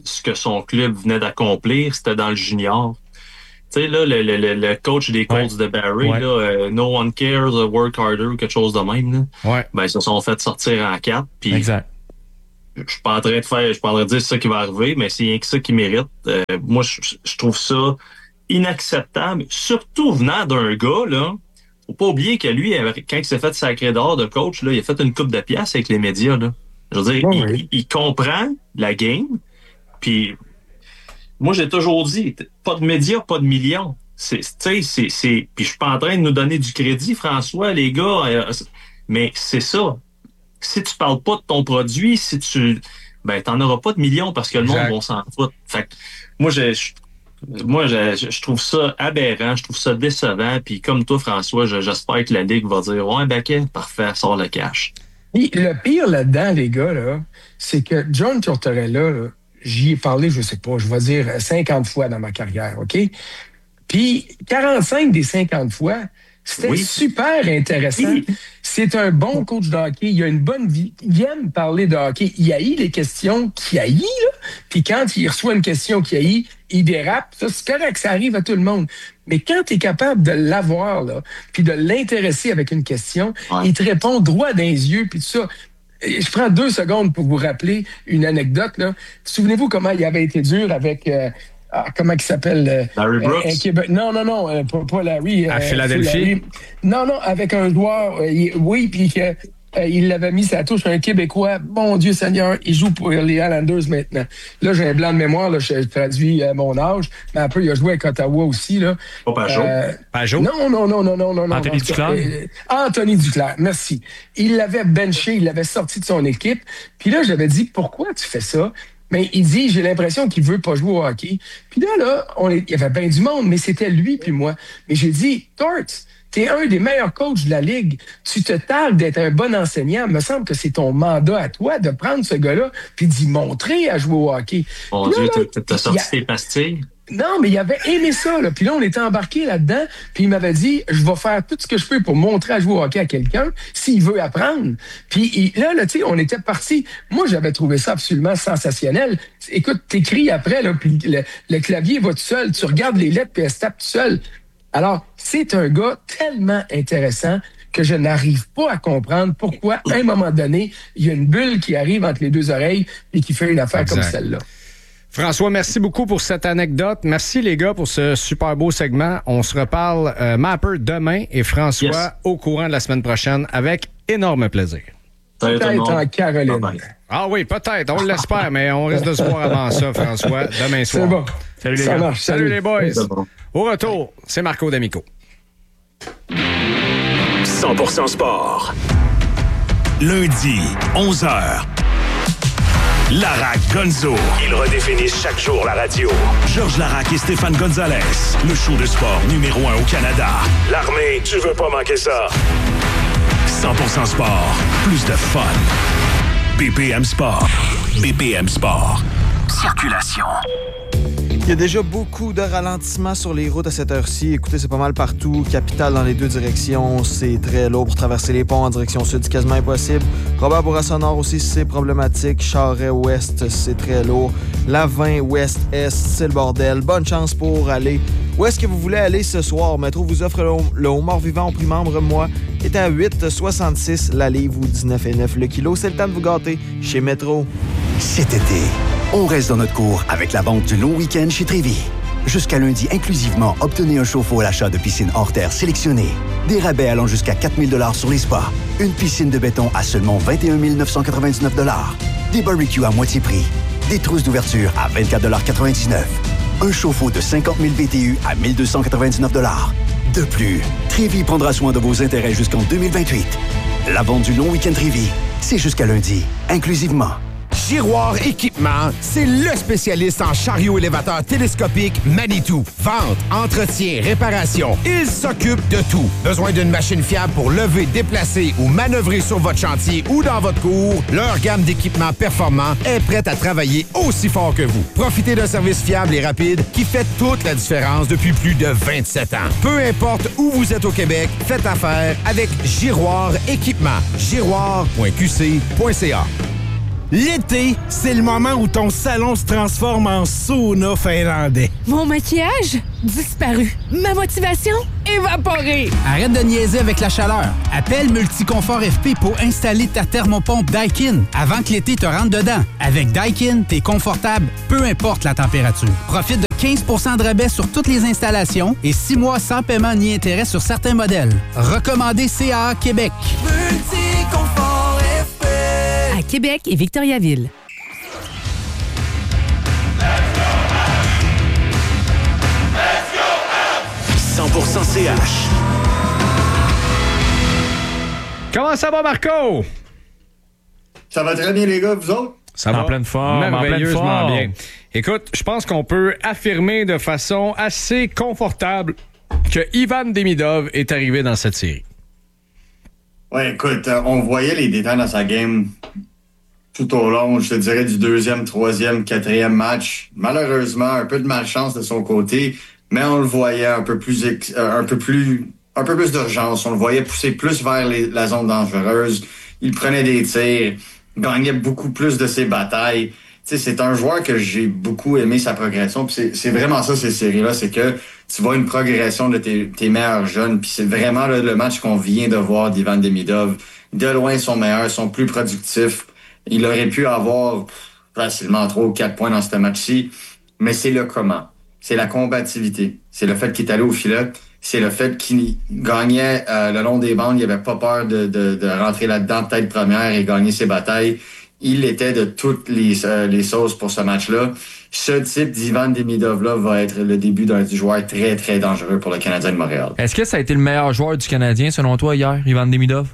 ce que son club venait d'accomplir, c'était dans le junior. Tu sais, là, le, le, le coach des Colts ouais. de Barry, ouais. là, euh, no one cares, work harder ou quelque chose de même, là. Ouais. Ben, ils se sont fait sortir en quatre. Puis exact. Je suis pas en train de faire, je suis pas en train de dire c'est ça qui va arriver, mais c'est rien que ça qui mérite. Euh, moi, je, je trouve ça inacceptable, surtout venant d'un gars, là. Faut pas oublier que lui, quand il s'est fait sacrer dehors de coach, là, il a fait une coupe de pièces avec les médias, là. Je veux dire, oh, il, oui. il, il comprend la game, puis moi, j'ai toujours dit, pas de médias, pas de millions. C'est, c'est, c'est, c'est... Puis je suis pas en train de nous donner du crédit, François, les gars, euh, mais c'est ça. Si tu parles pas de ton produit, si tu... Ben, t'en auras pas de millions parce que le exact. Monde va s'en foutre. Fait que moi, je... Moi, je, je trouve ça aberrant, je trouve ça décevant. Puis comme toi, François, je, j'espère que la Ligue va dire « Ouais, ben, okay, parfait, sort le cash. » Et le pire là-dedans, les gars, là, c'est que John Tortorella, là, j'y ai parlé, je sais pas, je vais dire cinquante fois dans ma carrière, OK? Puis quarante-cinq des cinquante fois, c'était oui. super intéressant. Oui. C'est un bon coach de hockey. Il a une bonne vie. Il aime parler de hockey. Il haït les questions qu'il haït, là. Puis quand il reçoit une question qu'il haït, il dérape. Ça, c'est correct, ça arrive à tout le monde. Mais quand tu es capable de l'avoir, là, puis de l'intéresser avec une question, ouais. il te répond droit dans les yeux, puis tout ça. Je prends deux secondes pour vous rappeler une anecdote, là. Souvenez-vous comment il avait été dur avec... Euh, Ah, comment il s'appelle? Euh, Larry Brooks? Euh, Québec. Non, non, non, euh, pas, pas Larry. À euh, Philadelphie? Larry. Non, non, avec un joueur, euh, il, oui, puis euh, il l'avait mis sa touche, un Québécois. Bon Dieu Seigneur, il joue pour les Islanders maintenant. Là, j'ai un blanc de mémoire, là, je traduis euh, mon âge, mais un peu, il a joué avec Ottawa aussi. Là. Pas Pajot? Euh, Pajot? Non, non, non, non, non, non. Anthony non, Duclair? Euh, Anthony Duclair, merci. Il l'avait benché, il l'avait sorti de son équipe. Puis là, je lui avais dit, pourquoi tu fais ça? Mais il dit, j'ai l'impression qu'il veut pas jouer au hockey. Puis là, là, on est, il y avait bien du monde, mais c'était lui puis moi. Mais j'ai dit, Torts, t'es un des meilleurs coachs de la Ligue. Tu te targues d'être un bon enseignant. Il me semble que c'est ton mandat à toi de prendre ce gars-là puis d'y montrer à jouer au hockey. Mon Dieu, t'as, t'as sorti tes pastilles? Non, mais il avait aimé ça. Là. Puis là, on était embarqué là-dedans. Puis il m'avait dit, je vais faire tout ce que je peux pour montrer à jouer au hockey à quelqu'un s'il veut apprendre. Puis il, là, là tu sais, on était partis. Moi, j'avais trouvé ça absolument sensationnel. Écoute, t'écris après, là, puis le, le clavier va tout seul. Tu regardes les lettres, puis elle se tape tout seul. Alors, c'est un gars tellement intéressant que je n'arrive pas à comprendre pourquoi, à un moment donné, il y a une bulle qui arrive entre les deux oreilles et qui fait une affaire exact. Comme celle-là. François, merci beaucoup pour cette anecdote. Merci les gars pour ce super beau segment. On se reparle euh, Mapper demain et François yes. au courant de la semaine prochaine avec énorme plaisir. Peut-être en Caroline. Ah oui, peut-être. On l'espère, mais on risque de se voir avant ça, François, demain soir. C'est bon. Salut les ça gars. Marche, salut. salut les boys. Bon. Au retour, c'est Marco D'Amico. cent pour cent sport. Lundi, onze heures. Larac Gonzo. Ils redéfinissent chaque jour la radio. Georges Larac et Stéphane Gonzalez. Le show de sport numéro un au Canada. L'armée, tu veux pas manquer ça. cent pour cent sport. Plus de fun. B P M Sport. B P M Sport. Circulation. Il y a déjà beaucoup de ralentissements sur les routes à cette heure-ci. Écoutez, c'est pas mal partout. Capitale dans les deux directions, c'est très lourd pour traverser les ponts en direction sud, c'est quasiment impossible. Robert Bourassa Nord aussi, c'est problématique. Charret Ouest, c'est très lourd. La vingt Ouest-Est, c'est le bordel. Bonne chance pour aller. Où est-ce que vous voulez aller ce soir? Métro vous offre le, le homard vivant au prix membre, moi, est à huit virgule soixante-six la livre ou dix-neuf virgule neuf le kilo. C'est le temps de vous gâter chez Métro. Cet été, on reste dans notre cours avec la vente du long week-end chez Trévis. Jusqu'à lundi inclusivement, obtenez un chauffe-eau à l'achat de piscine hors terre sélectionnée. Des rabais allant jusqu'à quatre mille dollars sur les spas. Une piscine de béton à seulement vingt et un mille neuf cent quatre-vingt-dix-neuf dollars. Des barbecues à moitié prix. Des trousses d'ouverture à vingt-quatre dollars quatre-vingt-dix-neuf. Un chauffe-eau de cinquante mille B T U à mille deux cent quatre-vingt-dix-neuf dollars. De plus, Trévis prendra soin de vos intérêts jusqu'en deux mille vingt-huit. La vente du long week-end Trévis, c'est jusqu'à lundi, inclusivement. Giroir Équipement, c'est le spécialiste en chariot élévateur télescopique Manitou. Vente, entretien, réparation, il s'occupe de tout. Besoin d'une machine fiable pour lever, déplacer ou manœuvrer sur votre chantier ou dans votre cour? Leur gamme d'équipements performants est prête à travailler aussi fort que vous. Profitez d'un service fiable et rapide qui fait toute la différence depuis plus de vingt-sept ans. Peu importe où vous êtes au Québec, faites affaire avec Giroir Équipement. giroir point q c point c a. L'été, c'est le moment où ton salon se transforme en sauna finlandais. Mon maquillage disparu. Ma motivation évaporée. Arrête de niaiser avec la chaleur. Appelle Multiconfort F P pour installer ta thermopompe Daikin avant que l'été te rentre dedans. Avec Daikin, t'es confortable, peu importe la température. Profite de quinze pour cent de rabais sur toutes les installations et six mois sans paiement ni intérêt sur certains modèles. Recommandé C A A Québec. Multiconfort F P. À Québec et Victoriaville. cent pour cent C H. Comment ça va, Marco? Ça va très bien, les gars, vous autres? Ça va en pleine forme, merveilleusement en pleine forme. bien. Écoute, je pense qu'on peut affirmer de façon assez confortable que Ivan Demidov est arrivé dans cette série. Ouais, écoute, euh, on voyait les détails dans sa game tout au long, je te dirais, du deuxième, troisième, quatrième match. Malheureusement, un peu de malchance de son côté, mais on le voyait un peu plus, ex- euh, un peu plus, un peu plus d'urgence. On le voyait pousser plus vers les, la zone dangereuse. Il prenait des tirs, gagnait beaucoup plus de ses batailles. Tu sais, c'est un joueur que j'ai beaucoup aimé sa progression. Puis c'est, c'est vraiment ça, ces séries-là, c'est que tu vois une progression de tes, tes meilleurs jeunes. Puis c'est vraiment là, le match qu'on vient de voir d'Ivan Demidov. De loin, ils sont meilleurs, ils sont plus productifs. Il aurait pu avoir facilement trois ou quatre points dans ce match-ci. Mais c'est le comment. C'est la combativité. C'est le fait qu'il est allé au filet. C'est le fait qu'il gagnait euh, le long des bandes. Il avait pas peur de, de, de rentrer là-dedans tête première et gagner ses batailles. Il était de toutes les, euh, les sauces pour ce match-là. Ce type d'Ivan Demidov-là va être le début d'un joueur très, très dangereux pour le Canadien de Montréal. Est-ce que ça a été le meilleur joueur du Canadien, selon toi, hier, Ivan Demidov?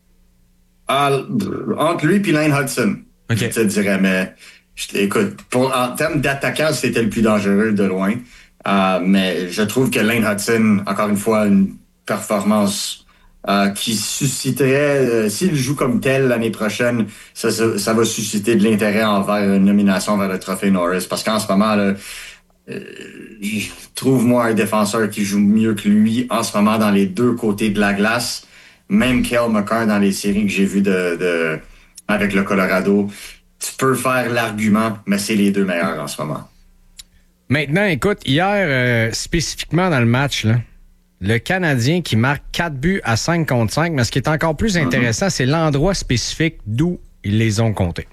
Euh, entre lui et Lane Hudson, okay. Je te dirais. Mais je, écoute, pour, en termes d'attaquant, c'était le plus dangereux de loin. Euh, mais je trouve que Lane Hudson, encore une fois, une performance Euh, qui susciterait, euh, s'il joue comme tel l'année prochaine, ça, ça, ça va susciter de l'intérêt envers une nomination vers le trophée Norris. Parce qu'en ce moment, là, euh, je trouve moi un défenseur qui joue mieux que lui en ce moment dans les deux côtés de la glace. Même Cale Makar dans les séries que j'ai vues de, de, avec le Colorado. Tu peux faire l'argument, mais c'est les deux meilleurs en ce moment. Maintenant, écoute, hier, euh, spécifiquement dans le match, là, le Canadien qui marque quatre buts à cinq contre cinq, mais ce qui est encore plus intéressant, c'est l'endroit spécifique d'où ils les ont comptés.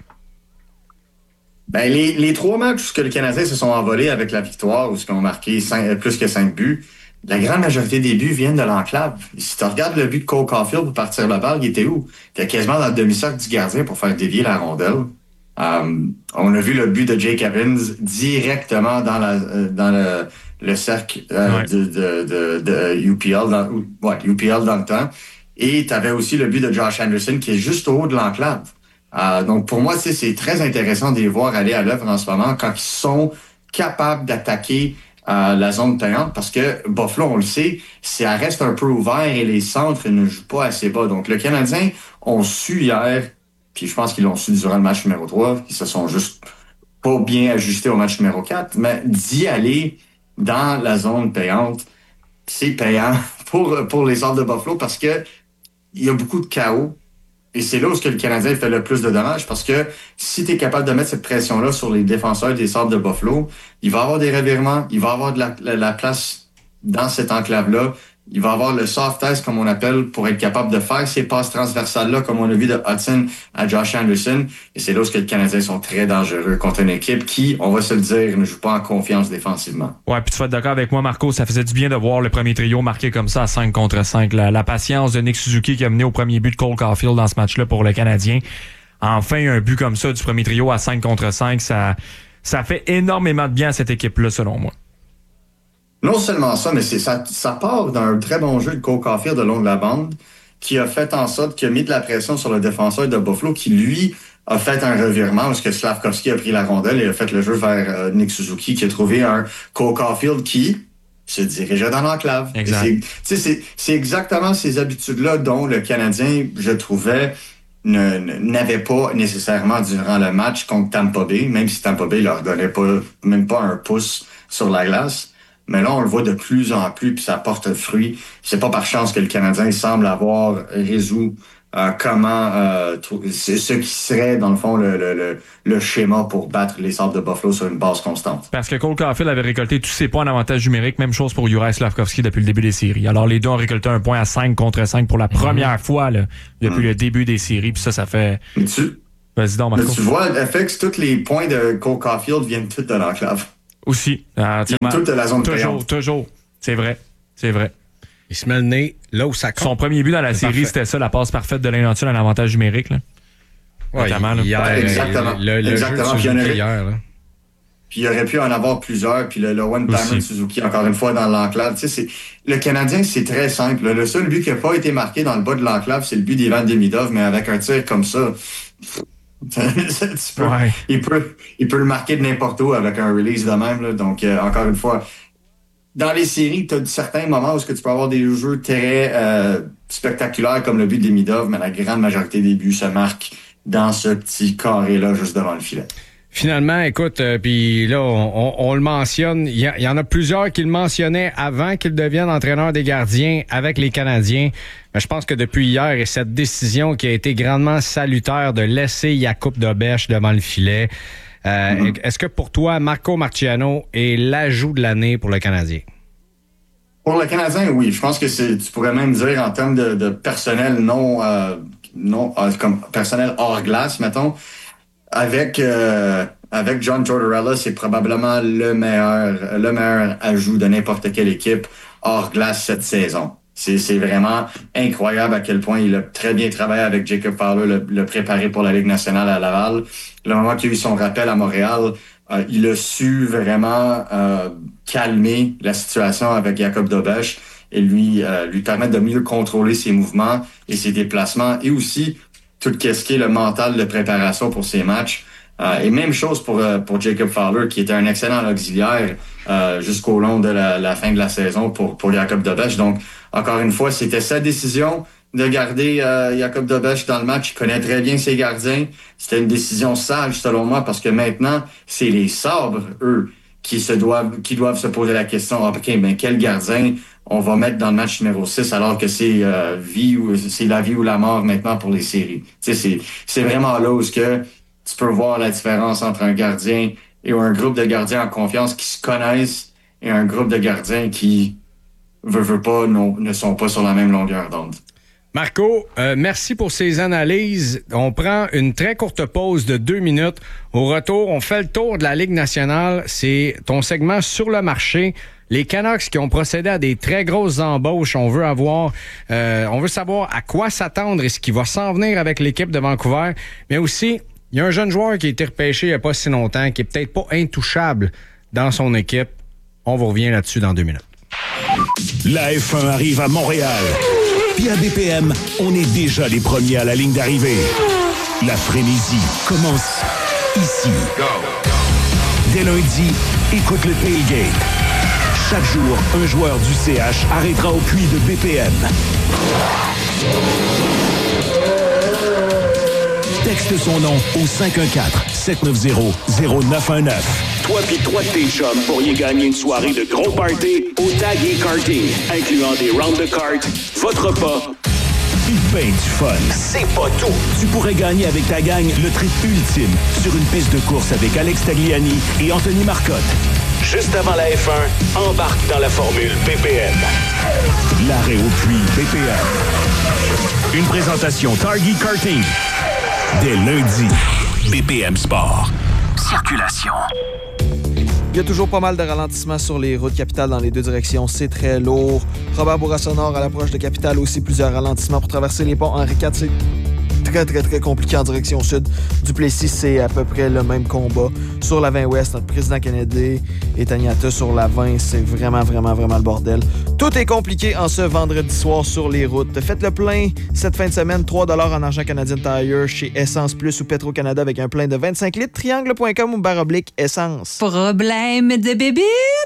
Ben, les, les trois matchs où le Canadien se sont envolés avec la victoire, où ils ont marqué cinq, plus que cinq buts, la grande majorité des buts viennent de l'enclave. Si tu regardes le but de Cole Caulfield pour partir la balle, il était où? Il était quasiment dans le demi-cercle du gardien pour faire dévier la rondelle. Um, on a vu le but de Jake Evans directement dans, la, euh, dans le... le cercle euh, ouais. de, de, de, de U P L dans, ouais, U P L dans le temps. Et tu avais aussi le but de Josh Anderson qui est juste au haut de l'enclave. Euh, donc, pour moi, c'est, c'est très intéressant de les voir aller à l'œuvre en ce moment quand ils sont capables d'attaquer euh, la zone payante parce que Buffalo, on le sait, ça reste un peu ouvert et les centres ne jouent pas assez bas. Donc, le Canadien ont su hier, puis je pense qu'ils l'ont su durant le match numéro trois, qu'ils se sont juste pas bien ajustés au match numéro quatre, mais d'y aller dans la zone payante, c'est payant pour, pour les Sabres de Buffalo parce que il y a beaucoup de chaos. Et c'est là où ce que le Canadien fait le plus de dommages parce que si tu es capable de mettre cette pression-là sur les défenseurs des Sabres de Buffalo, il va y avoir des revirements, il va y avoir de la, la, la place dans cette enclave-là. Il va avoir le soft test, comme on appelle, pour être capable de faire ces passes transversales-là, comme on a vu de Hudson à Josh Anderson. Et c'est là où les Canadiens sont très dangereux contre une équipe qui, on va se le dire, ne joue pas en confiance défensivement. Ouais, puis tu vas être d'accord avec moi, Marco, ça faisait du bien de voir le premier trio marqué comme ça à cinq contre cinq. La, la patience de Nick Suzuki qui a mené au premier but de Cole Caulfield dans ce match-là pour le Canadien. Enfin, un but comme ça du premier trio à cinq contre cinq, ça, ça fait énormément de bien à cette équipe-là, selon moi. Non seulement ça, mais c'est, ça, ça part d'un très bon jeu de Cole Caulfield de long de la bande qui a fait en sorte qu'il a mis de la pression sur le défenseur de Buffalo qui, lui, a fait un revirement parce que Slavkovski a pris la rondelle et a fait le jeu vers euh, Nick Suzuki qui a trouvé un Cole Caulfield qui se dirigeait dans l'enclave. Exact. C'est, c'est, c'est exactement ces habitudes-là dont le Canadien, je trouvais, ne, ne, n'avait pas nécessairement durant le match contre Tampa Bay, même si Tampa Bay leur donnait pas, même pas un pouce sur la glace. Mais là, on le voit de plus en plus, puis ça porte fruit. C'est pas par chance que le Canadien semble avoir résolu euh, comment euh, c'est ce qui serait, dans le fond, le, le, le, le schéma pour battre les Sabres de Buffalo sur une base constante. Parce que Cole Caulfield avait récolté tous ses points en avantage numérique, même chose pour Juraj Slafkovský depuis le début des séries. Alors les deux ont récolté un point à cinq contre cinq pour la première mmh. fois là, depuis mmh. le début des séries, puis ça, ça fait... Mais tu, Vas-y donc, Marco. Mais tu vois, F X, tous les points de Cole Caulfield viennent tous de l'enclave. Aussi. Euh, toute de la zone toujours, payante. toujours. C'est vrai. C'est vrai. Il se met le nez là où ça compte. Son premier but dans la c'est série, parfait. c'était ça, la passe parfaite de Laine en avantage numérique. Là. Ouais, Notamment, là. Hier, ouais, exactement. Le, le exactement. Jeu de Suzuki hier, là. Puis il aurait pu en avoir plusieurs. Puis le, le one-timer de Suzuki, encore une fois, dans l'enclave. Tu sais, c'est, le Canadien, c'est très simple. Le seul but qui n'a pas été marqué dans le bas de l'enclave, c'est le but d'Ivan Demidov, mais avec un tir comme ça... tu peux, ouais. il, peut, il peut le marquer de n'importe où avec un release de même. Là. Donc, euh, encore une fois, dans les séries, tu as certains moments où tu peux avoir des jeux très euh, spectaculaires comme le but de Demidov, mais la grande majorité des buts se marquent dans ce petit carré-là, juste devant le filet. Finalement, écoute, euh, puis là, on, on, on le mentionne, il y, y en a plusieurs qui le mentionnaient avant qu'il devienne entraîneur des gardiens avec les Canadiens. Mais je pense que depuis hier, et cette décision qui a été grandement salutaire de laisser Jakub Dobeš devant le filet, euh, mm-hmm. est-ce que pour toi, Marco Marciano est l'ajout de l'année pour le Canadien? Pour le Canadien, oui. Je pense que c'est, tu pourrais même dire en termes de, de personnel non, euh, non euh, comme personnel hors glace, mettons. Avec euh, avec John Tortorella, c'est probablement le meilleur le meilleur ajout de n'importe quelle équipe hors glace cette saison. C'est c'est vraiment incroyable à quel point il a très bien travaillé avec Jacob Fowler, le, le préparé pour la Ligue nationale à Laval. Le moment qu'il a eu son rappel à Montréal, euh, il a su vraiment euh, calmer la situation avec Jakub Dobeš et lui euh, lui permettre de mieux contrôler ses mouvements et ses déplacements et aussi tout ce qui est le mental de préparation pour ces matchs. Euh, et même chose pour euh, pour Jacob Fowler, qui était un excellent auxiliaire euh, jusqu'au long de la, la fin de la saison pour pour Jakub Dobeš. Donc, encore une fois, c'était sa décision de garder euh, Jakub Dobeš dans le match. Il connaît très bien ses gardiens. C'était une décision sage, selon moi, parce que maintenant, c'est les Sabres, eux, qui se doivent qui doivent se poser la question, ah, OK, mais quel gardien on va mettre dans le match numéro six alors que c'est euh, vie ou c'est la vie ou la mort maintenant pour les séries. Tu sais, c'est c'est vraiment là où ce que tu peux voir la différence entre un gardien et un groupe de gardiens en confiance qui se connaissent et un groupe de gardiens qui veut veut pas non, ne sont pas sur la même longueur d'onde. Marco, euh, merci pour ces analyses. On prend une très courte pause de deux minutes. Au retour, on fait le tour de la Ligue nationale. C'est ton segment sur le marché. Les Canucks qui ont procédé à des très grosses embauches. On veut avoir, euh, on veut savoir à quoi s'attendre et ce qui va s'en venir avec l'équipe de Vancouver. Mais aussi, il y a un jeune joueur qui a été repêché il n'y a pas si longtemps, qui est peut-être pas intouchable dans son équipe. On vous revient là-dessus dans deux minutes. La F un arrive à Montréal. Puis à B P M, on est déjà les premiers à la ligne d'arrivée. La frénésie commence ici. Go. Dès lundi, écoute le tailgate. Chaque jour, un joueur du C H arrêtera au puits de B P M. Texte son nom au cinq un quatre, sept neuf zéro, zéro neuf un neuf. Toi pis trois de tes chums pourriez gagner une soirée de gros party au Tag et Karting, incluant des rounds de cartes, votre repas, pis ben du fun. C'est pas tout! Tu pourrais gagner avec ta gang le trip ultime sur une piste de course avec Alex Tagliani et Anthony Marcotte. Juste avant la F un, embarque dans la formule B P M. L'arrêt au puits B P M. Une présentation Target Karting. Dès lundi, B P M Sport. Circulation. Il y a toujours pas mal de ralentissements sur les routes capitales dans les deux directions. C'est très lourd. Robert Bourassa-Nord à l'approche de Capitale aussi plusieurs ralentissements pour traverser les ponts Henri quatre. C'est très, très, très compliqué en direction sud. Duplessis, c'est à peu près le même combat. Sur la vingt ouest, notre président Kennedy et Taniata sur la vingt, c'est vraiment, vraiment, vraiment le bordel. Tout est compliqué en ce vendredi soir sur les routes. Faites le plein cette fin de semaine. trois dollars en argent canadien Tire chez Essence Plus ou Petro-Canada avec un plein de vingt-cinq litres. Triangle point com ou barre oblique Essence. Problème de bébite?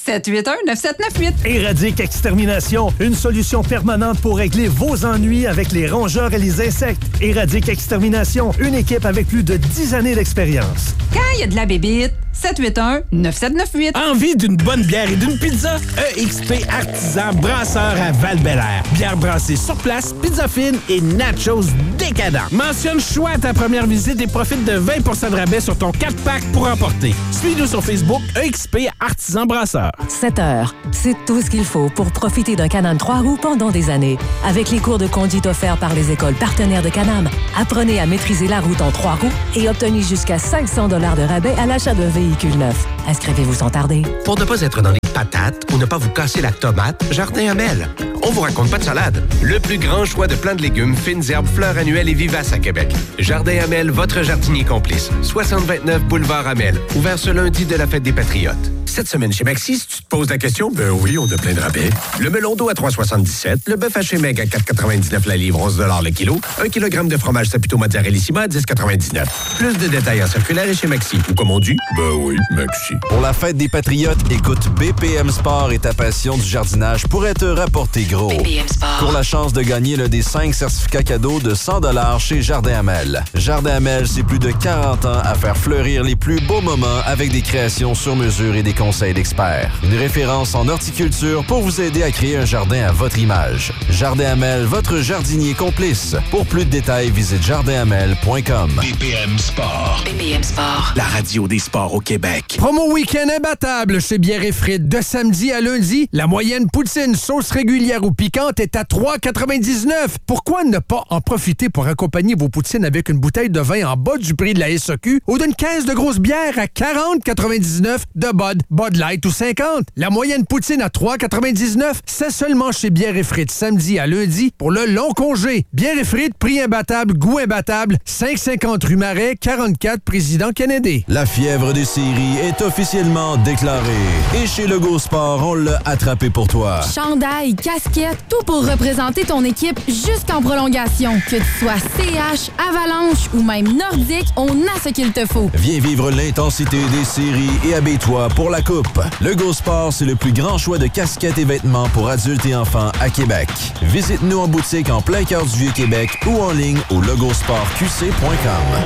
sept huit un neuf sept neuf huit. Éradique Extermination, une solution permanente pour régler vos ennuis avec les rongeurs et les insectes. Éradique Extermination, une équipe avec plus de dix années d'expérience. Quand il y a de la bébite, sept huit un neuf sept neuf huit. Envie d'une bonne bière et d'une pizza? E X P Artisan Brasseur à Val-Bélair. Bière brassée sur place, pizza fine et nachos décadents. Mentionne choix à ta première visite et profite de vingt pour cent de rabais sur ton quatre pack pour emporter. Suis-nous sur Facebook, E X P Artisan Brasseur. sept heures, c'est tout ce qu'il faut pour profiter d'un Can-Am trois roues pendant des années. Avec les cours de conduite offerts par les écoles partenaires de Can-Am, apprenez à maîtriser la route en trois roues et obtenez jusqu'à cinq cents dollars de rabais à l'achat d'un véhicule neuf. Inscrivez-vous sans tarder. Pour ne pas être dans les patates ou ne pas vous casser la tomate, Jardin Hamel. On vous raconte pas de salade. Le plus grand choix de plants de légumes, fines herbes, fleurs annuelles et vivaces à Québec. Jardin Hamel, votre jardinier complice. soixante vingt-neuf boulevard Hamel. Ouvert ce lundi de la fête des Patriotes. Cette semaine chez Maxi, si tu te poses la question, ben oui, on a plein de rabais. Le melon d'eau à trois soixante-dix-sept, le bœuf haché maigre à quatre quatre-vingt-dix-neuf la livre, onze dollars le kilo, un kilogramme de fromage Saputo Mozzarellissima à dix quatre-vingt-dix-neuf. Plus de détails en circulaire et chez Maxi. Ou comme on dit, ben oui, Maxi. Pour la fête des Patriotes, écoute B P M Sport et ta passion du jardinage pourrait te rapporter gros. B P M Sport. Pour la chance de gagner l'un des cinq certificats cadeaux de cent dollars chez Jardin Hamel. Jardin Hamel, c'est plus de quarante ans à faire fleurir les plus beaux moments avec des créations sur mesure et des conseils d'experts. Une référence en horticulture pour vous aider à créer un jardin à votre image. Jardin Hamel, votre jardinier complice. Pour plus de détails, visite jardin hamel point com. B P M Sport. B P M Sport. La radio des sports au Québec. Promo week-end imbattable chez Bière et Frites. De samedi à lundi, la moyenne poutine sauce régulière ou piquante est à trois quatre-vingt-dix-neuf. Pourquoi ne pas en profiter pour accompagner vos poutines avec une bouteille de vin en bas du prix de la S A Q ou d'une caisse de grosse bière à quarante quatre-vingt-dix-neuf de Bud, Bud Light ou cinquante? La moyenne poutine à trois quatre-vingt-dix-neuf, c'est seulement chez Bière et Frites samedi à lundi pour le long congé. Bière et Frites, prix imbattable, goût imbattable, cinq cent cinquante rue Marais, quarante-quatre Président Kennedy. La fièvre des séries est officiellement déclarée. Et chez Legault Sport, on l'a attrapé pour toi. Chandail, casquette, tout pour représenter ton équipe jusqu'en prolongation. Que tu sois C H, Avalanche ou même Nordique, on a ce qu'il te faut. Viens vivre l'intensité des séries et habille-toi pour la coupe. Legault Sport, c'est le plus grand choix de casquettes et vêtements pour adultes et enfants à Québec. Visite-nous en boutique en plein cœur du Vieux-Québec ou en ligne au logo sport q c point com.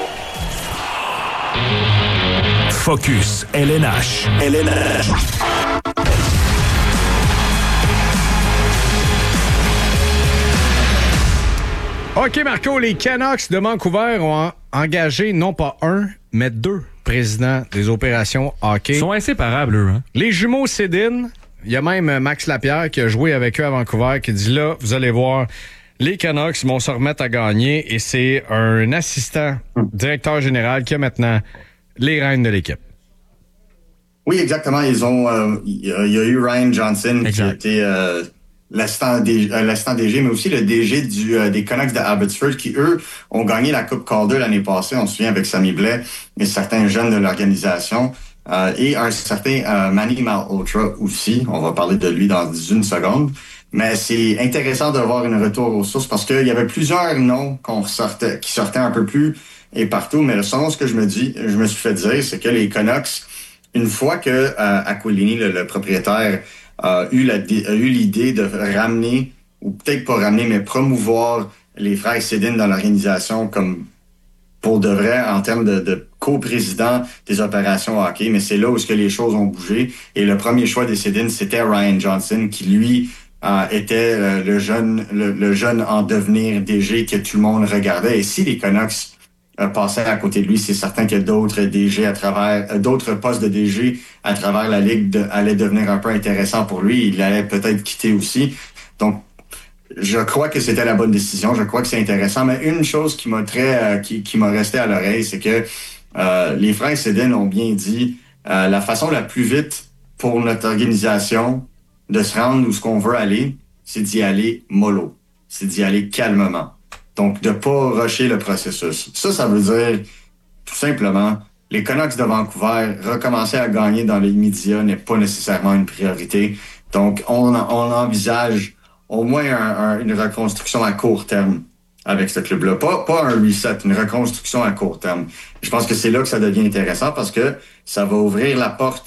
Focus L N H. L N H. OK, Marco, les Canucks de Vancouver ont engagé non pas un, mais deux présidents des opérations hockey. Ils sont inséparables, eux. Hein? Les jumeaux Sedin, il y a même Max Lapierre qui a joué avec eux à Vancouver qui dit là, vous allez voir, les Canucks vont se remettre à gagner et c'est un assistant directeur général qui a maintenant les rênes de l'équipe. Oui, exactement. Ils ont, euh, il y a eu Ryan Johnson exact. qui a été euh, l'assistant, D, euh, l'assistant D G, mais aussi le D G du, euh, des Canucks de Abbotsford qui, eux, ont gagné la Coupe Calder l'année passée. On se souvient avec Sammy Blais et certains jeunes de l'organisation. Euh, et un certain euh, Manny Malhotra aussi. On va parler de lui dans une seconde. Mais c'est intéressant de voir une retour aux sources parce qu'il y avait plusieurs noms qu'on sortait, qui sortaient un peu plus et partout. Mais selon ce que je me dis, je me suis fait dire, c'est que les Canucks, une fois que euh, Aquilini, le, le propriétaire, a eu, la, a eu l'idée de ramener, ou peut-être pas ramener, mais promouvoir les frères Sedin dans l'organisation comme pour de vrai en termes de, de co-président des opérations hockey, mais c'est là où ce que les choses ont bougé. Et le premier choix des Sedin, c'était Ryan Johnson, qui lui euh, était euh, le jeune le, le jeune en devenir D G que tout le monde regardait. Et si les Canucks euh, passaient à côté de lui, c'est certain que d'autres D G à travers euh, d'autres postes de D G à travers la ligue de, allaient devenir un peu intéressants pour lui. Il allait peut-être quitter aussi. Donc je crois que c'était la bonne décision. Je crois que c'est intéressant. Mais une chose qui m'a très, euh, qui, qui m'a resté à l'oreille, c'est que euh, les frères Sedin ont bien dit euh, la façon la plus vite pour notre organisation de se rendre où ce qu'on veut aller, c'est d'y aller mollo. C'est d'y aller calmement. Donc, de pas rusher le processus. Ça, ça veut dire tout simplement les Canucks de Vancouver, recommencer à gagner dans les médias n'est pas nécessairement une priorité. Donc, on, on envisage au moins un, un, une reconstruction à court terme avec ce club-là. Pas, pas un reset, une reconstruction à court terme. Je pense que c'est là que ça devient intéressant parce que ça va ouvrir la porte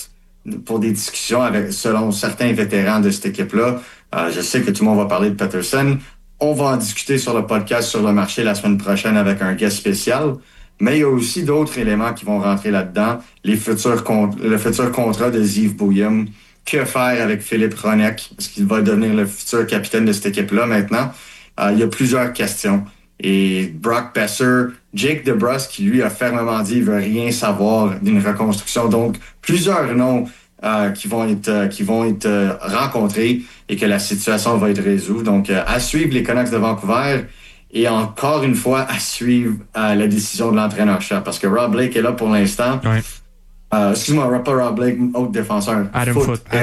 pour des discussions avec, selon certains vétérans de cette équipe-là. Euh, je sais que tout le monde va parler de Pettersson. On va en discuter sur le podcast sur le marché la semaine prochaine avec un guest spécial. Mais il y a aussi d'autres éléments qui vont rentrer là-dedans. Les futurs con- le futur contrat de Yves Bouillum. Que faire avec Philippe Hronek? Est-ce qu'il va devenir le futur capitaine de cette équipe-là maintenant? Euh, il y a plusieurs questions. Et Brock Besser, Jake DeBrusk, qui lui a fermement dit qu'il ne veut rien savoir d'une reconstruction. Donc, plusieurs noms euh, qui vont être, euh, qui vont être euh, rencontrés et que la situation va être résolue. Donc, euh, à suivre les Canucks de Vancouver et encore une fois, à suivre euh, la décision de l'entraîneur-chef. Parce que Rob Blake est là pour l'instant. Ouais. Euh, excuse-moi, pas Rob Blake, autre défenseur. Adam Foot. Foot. Adam,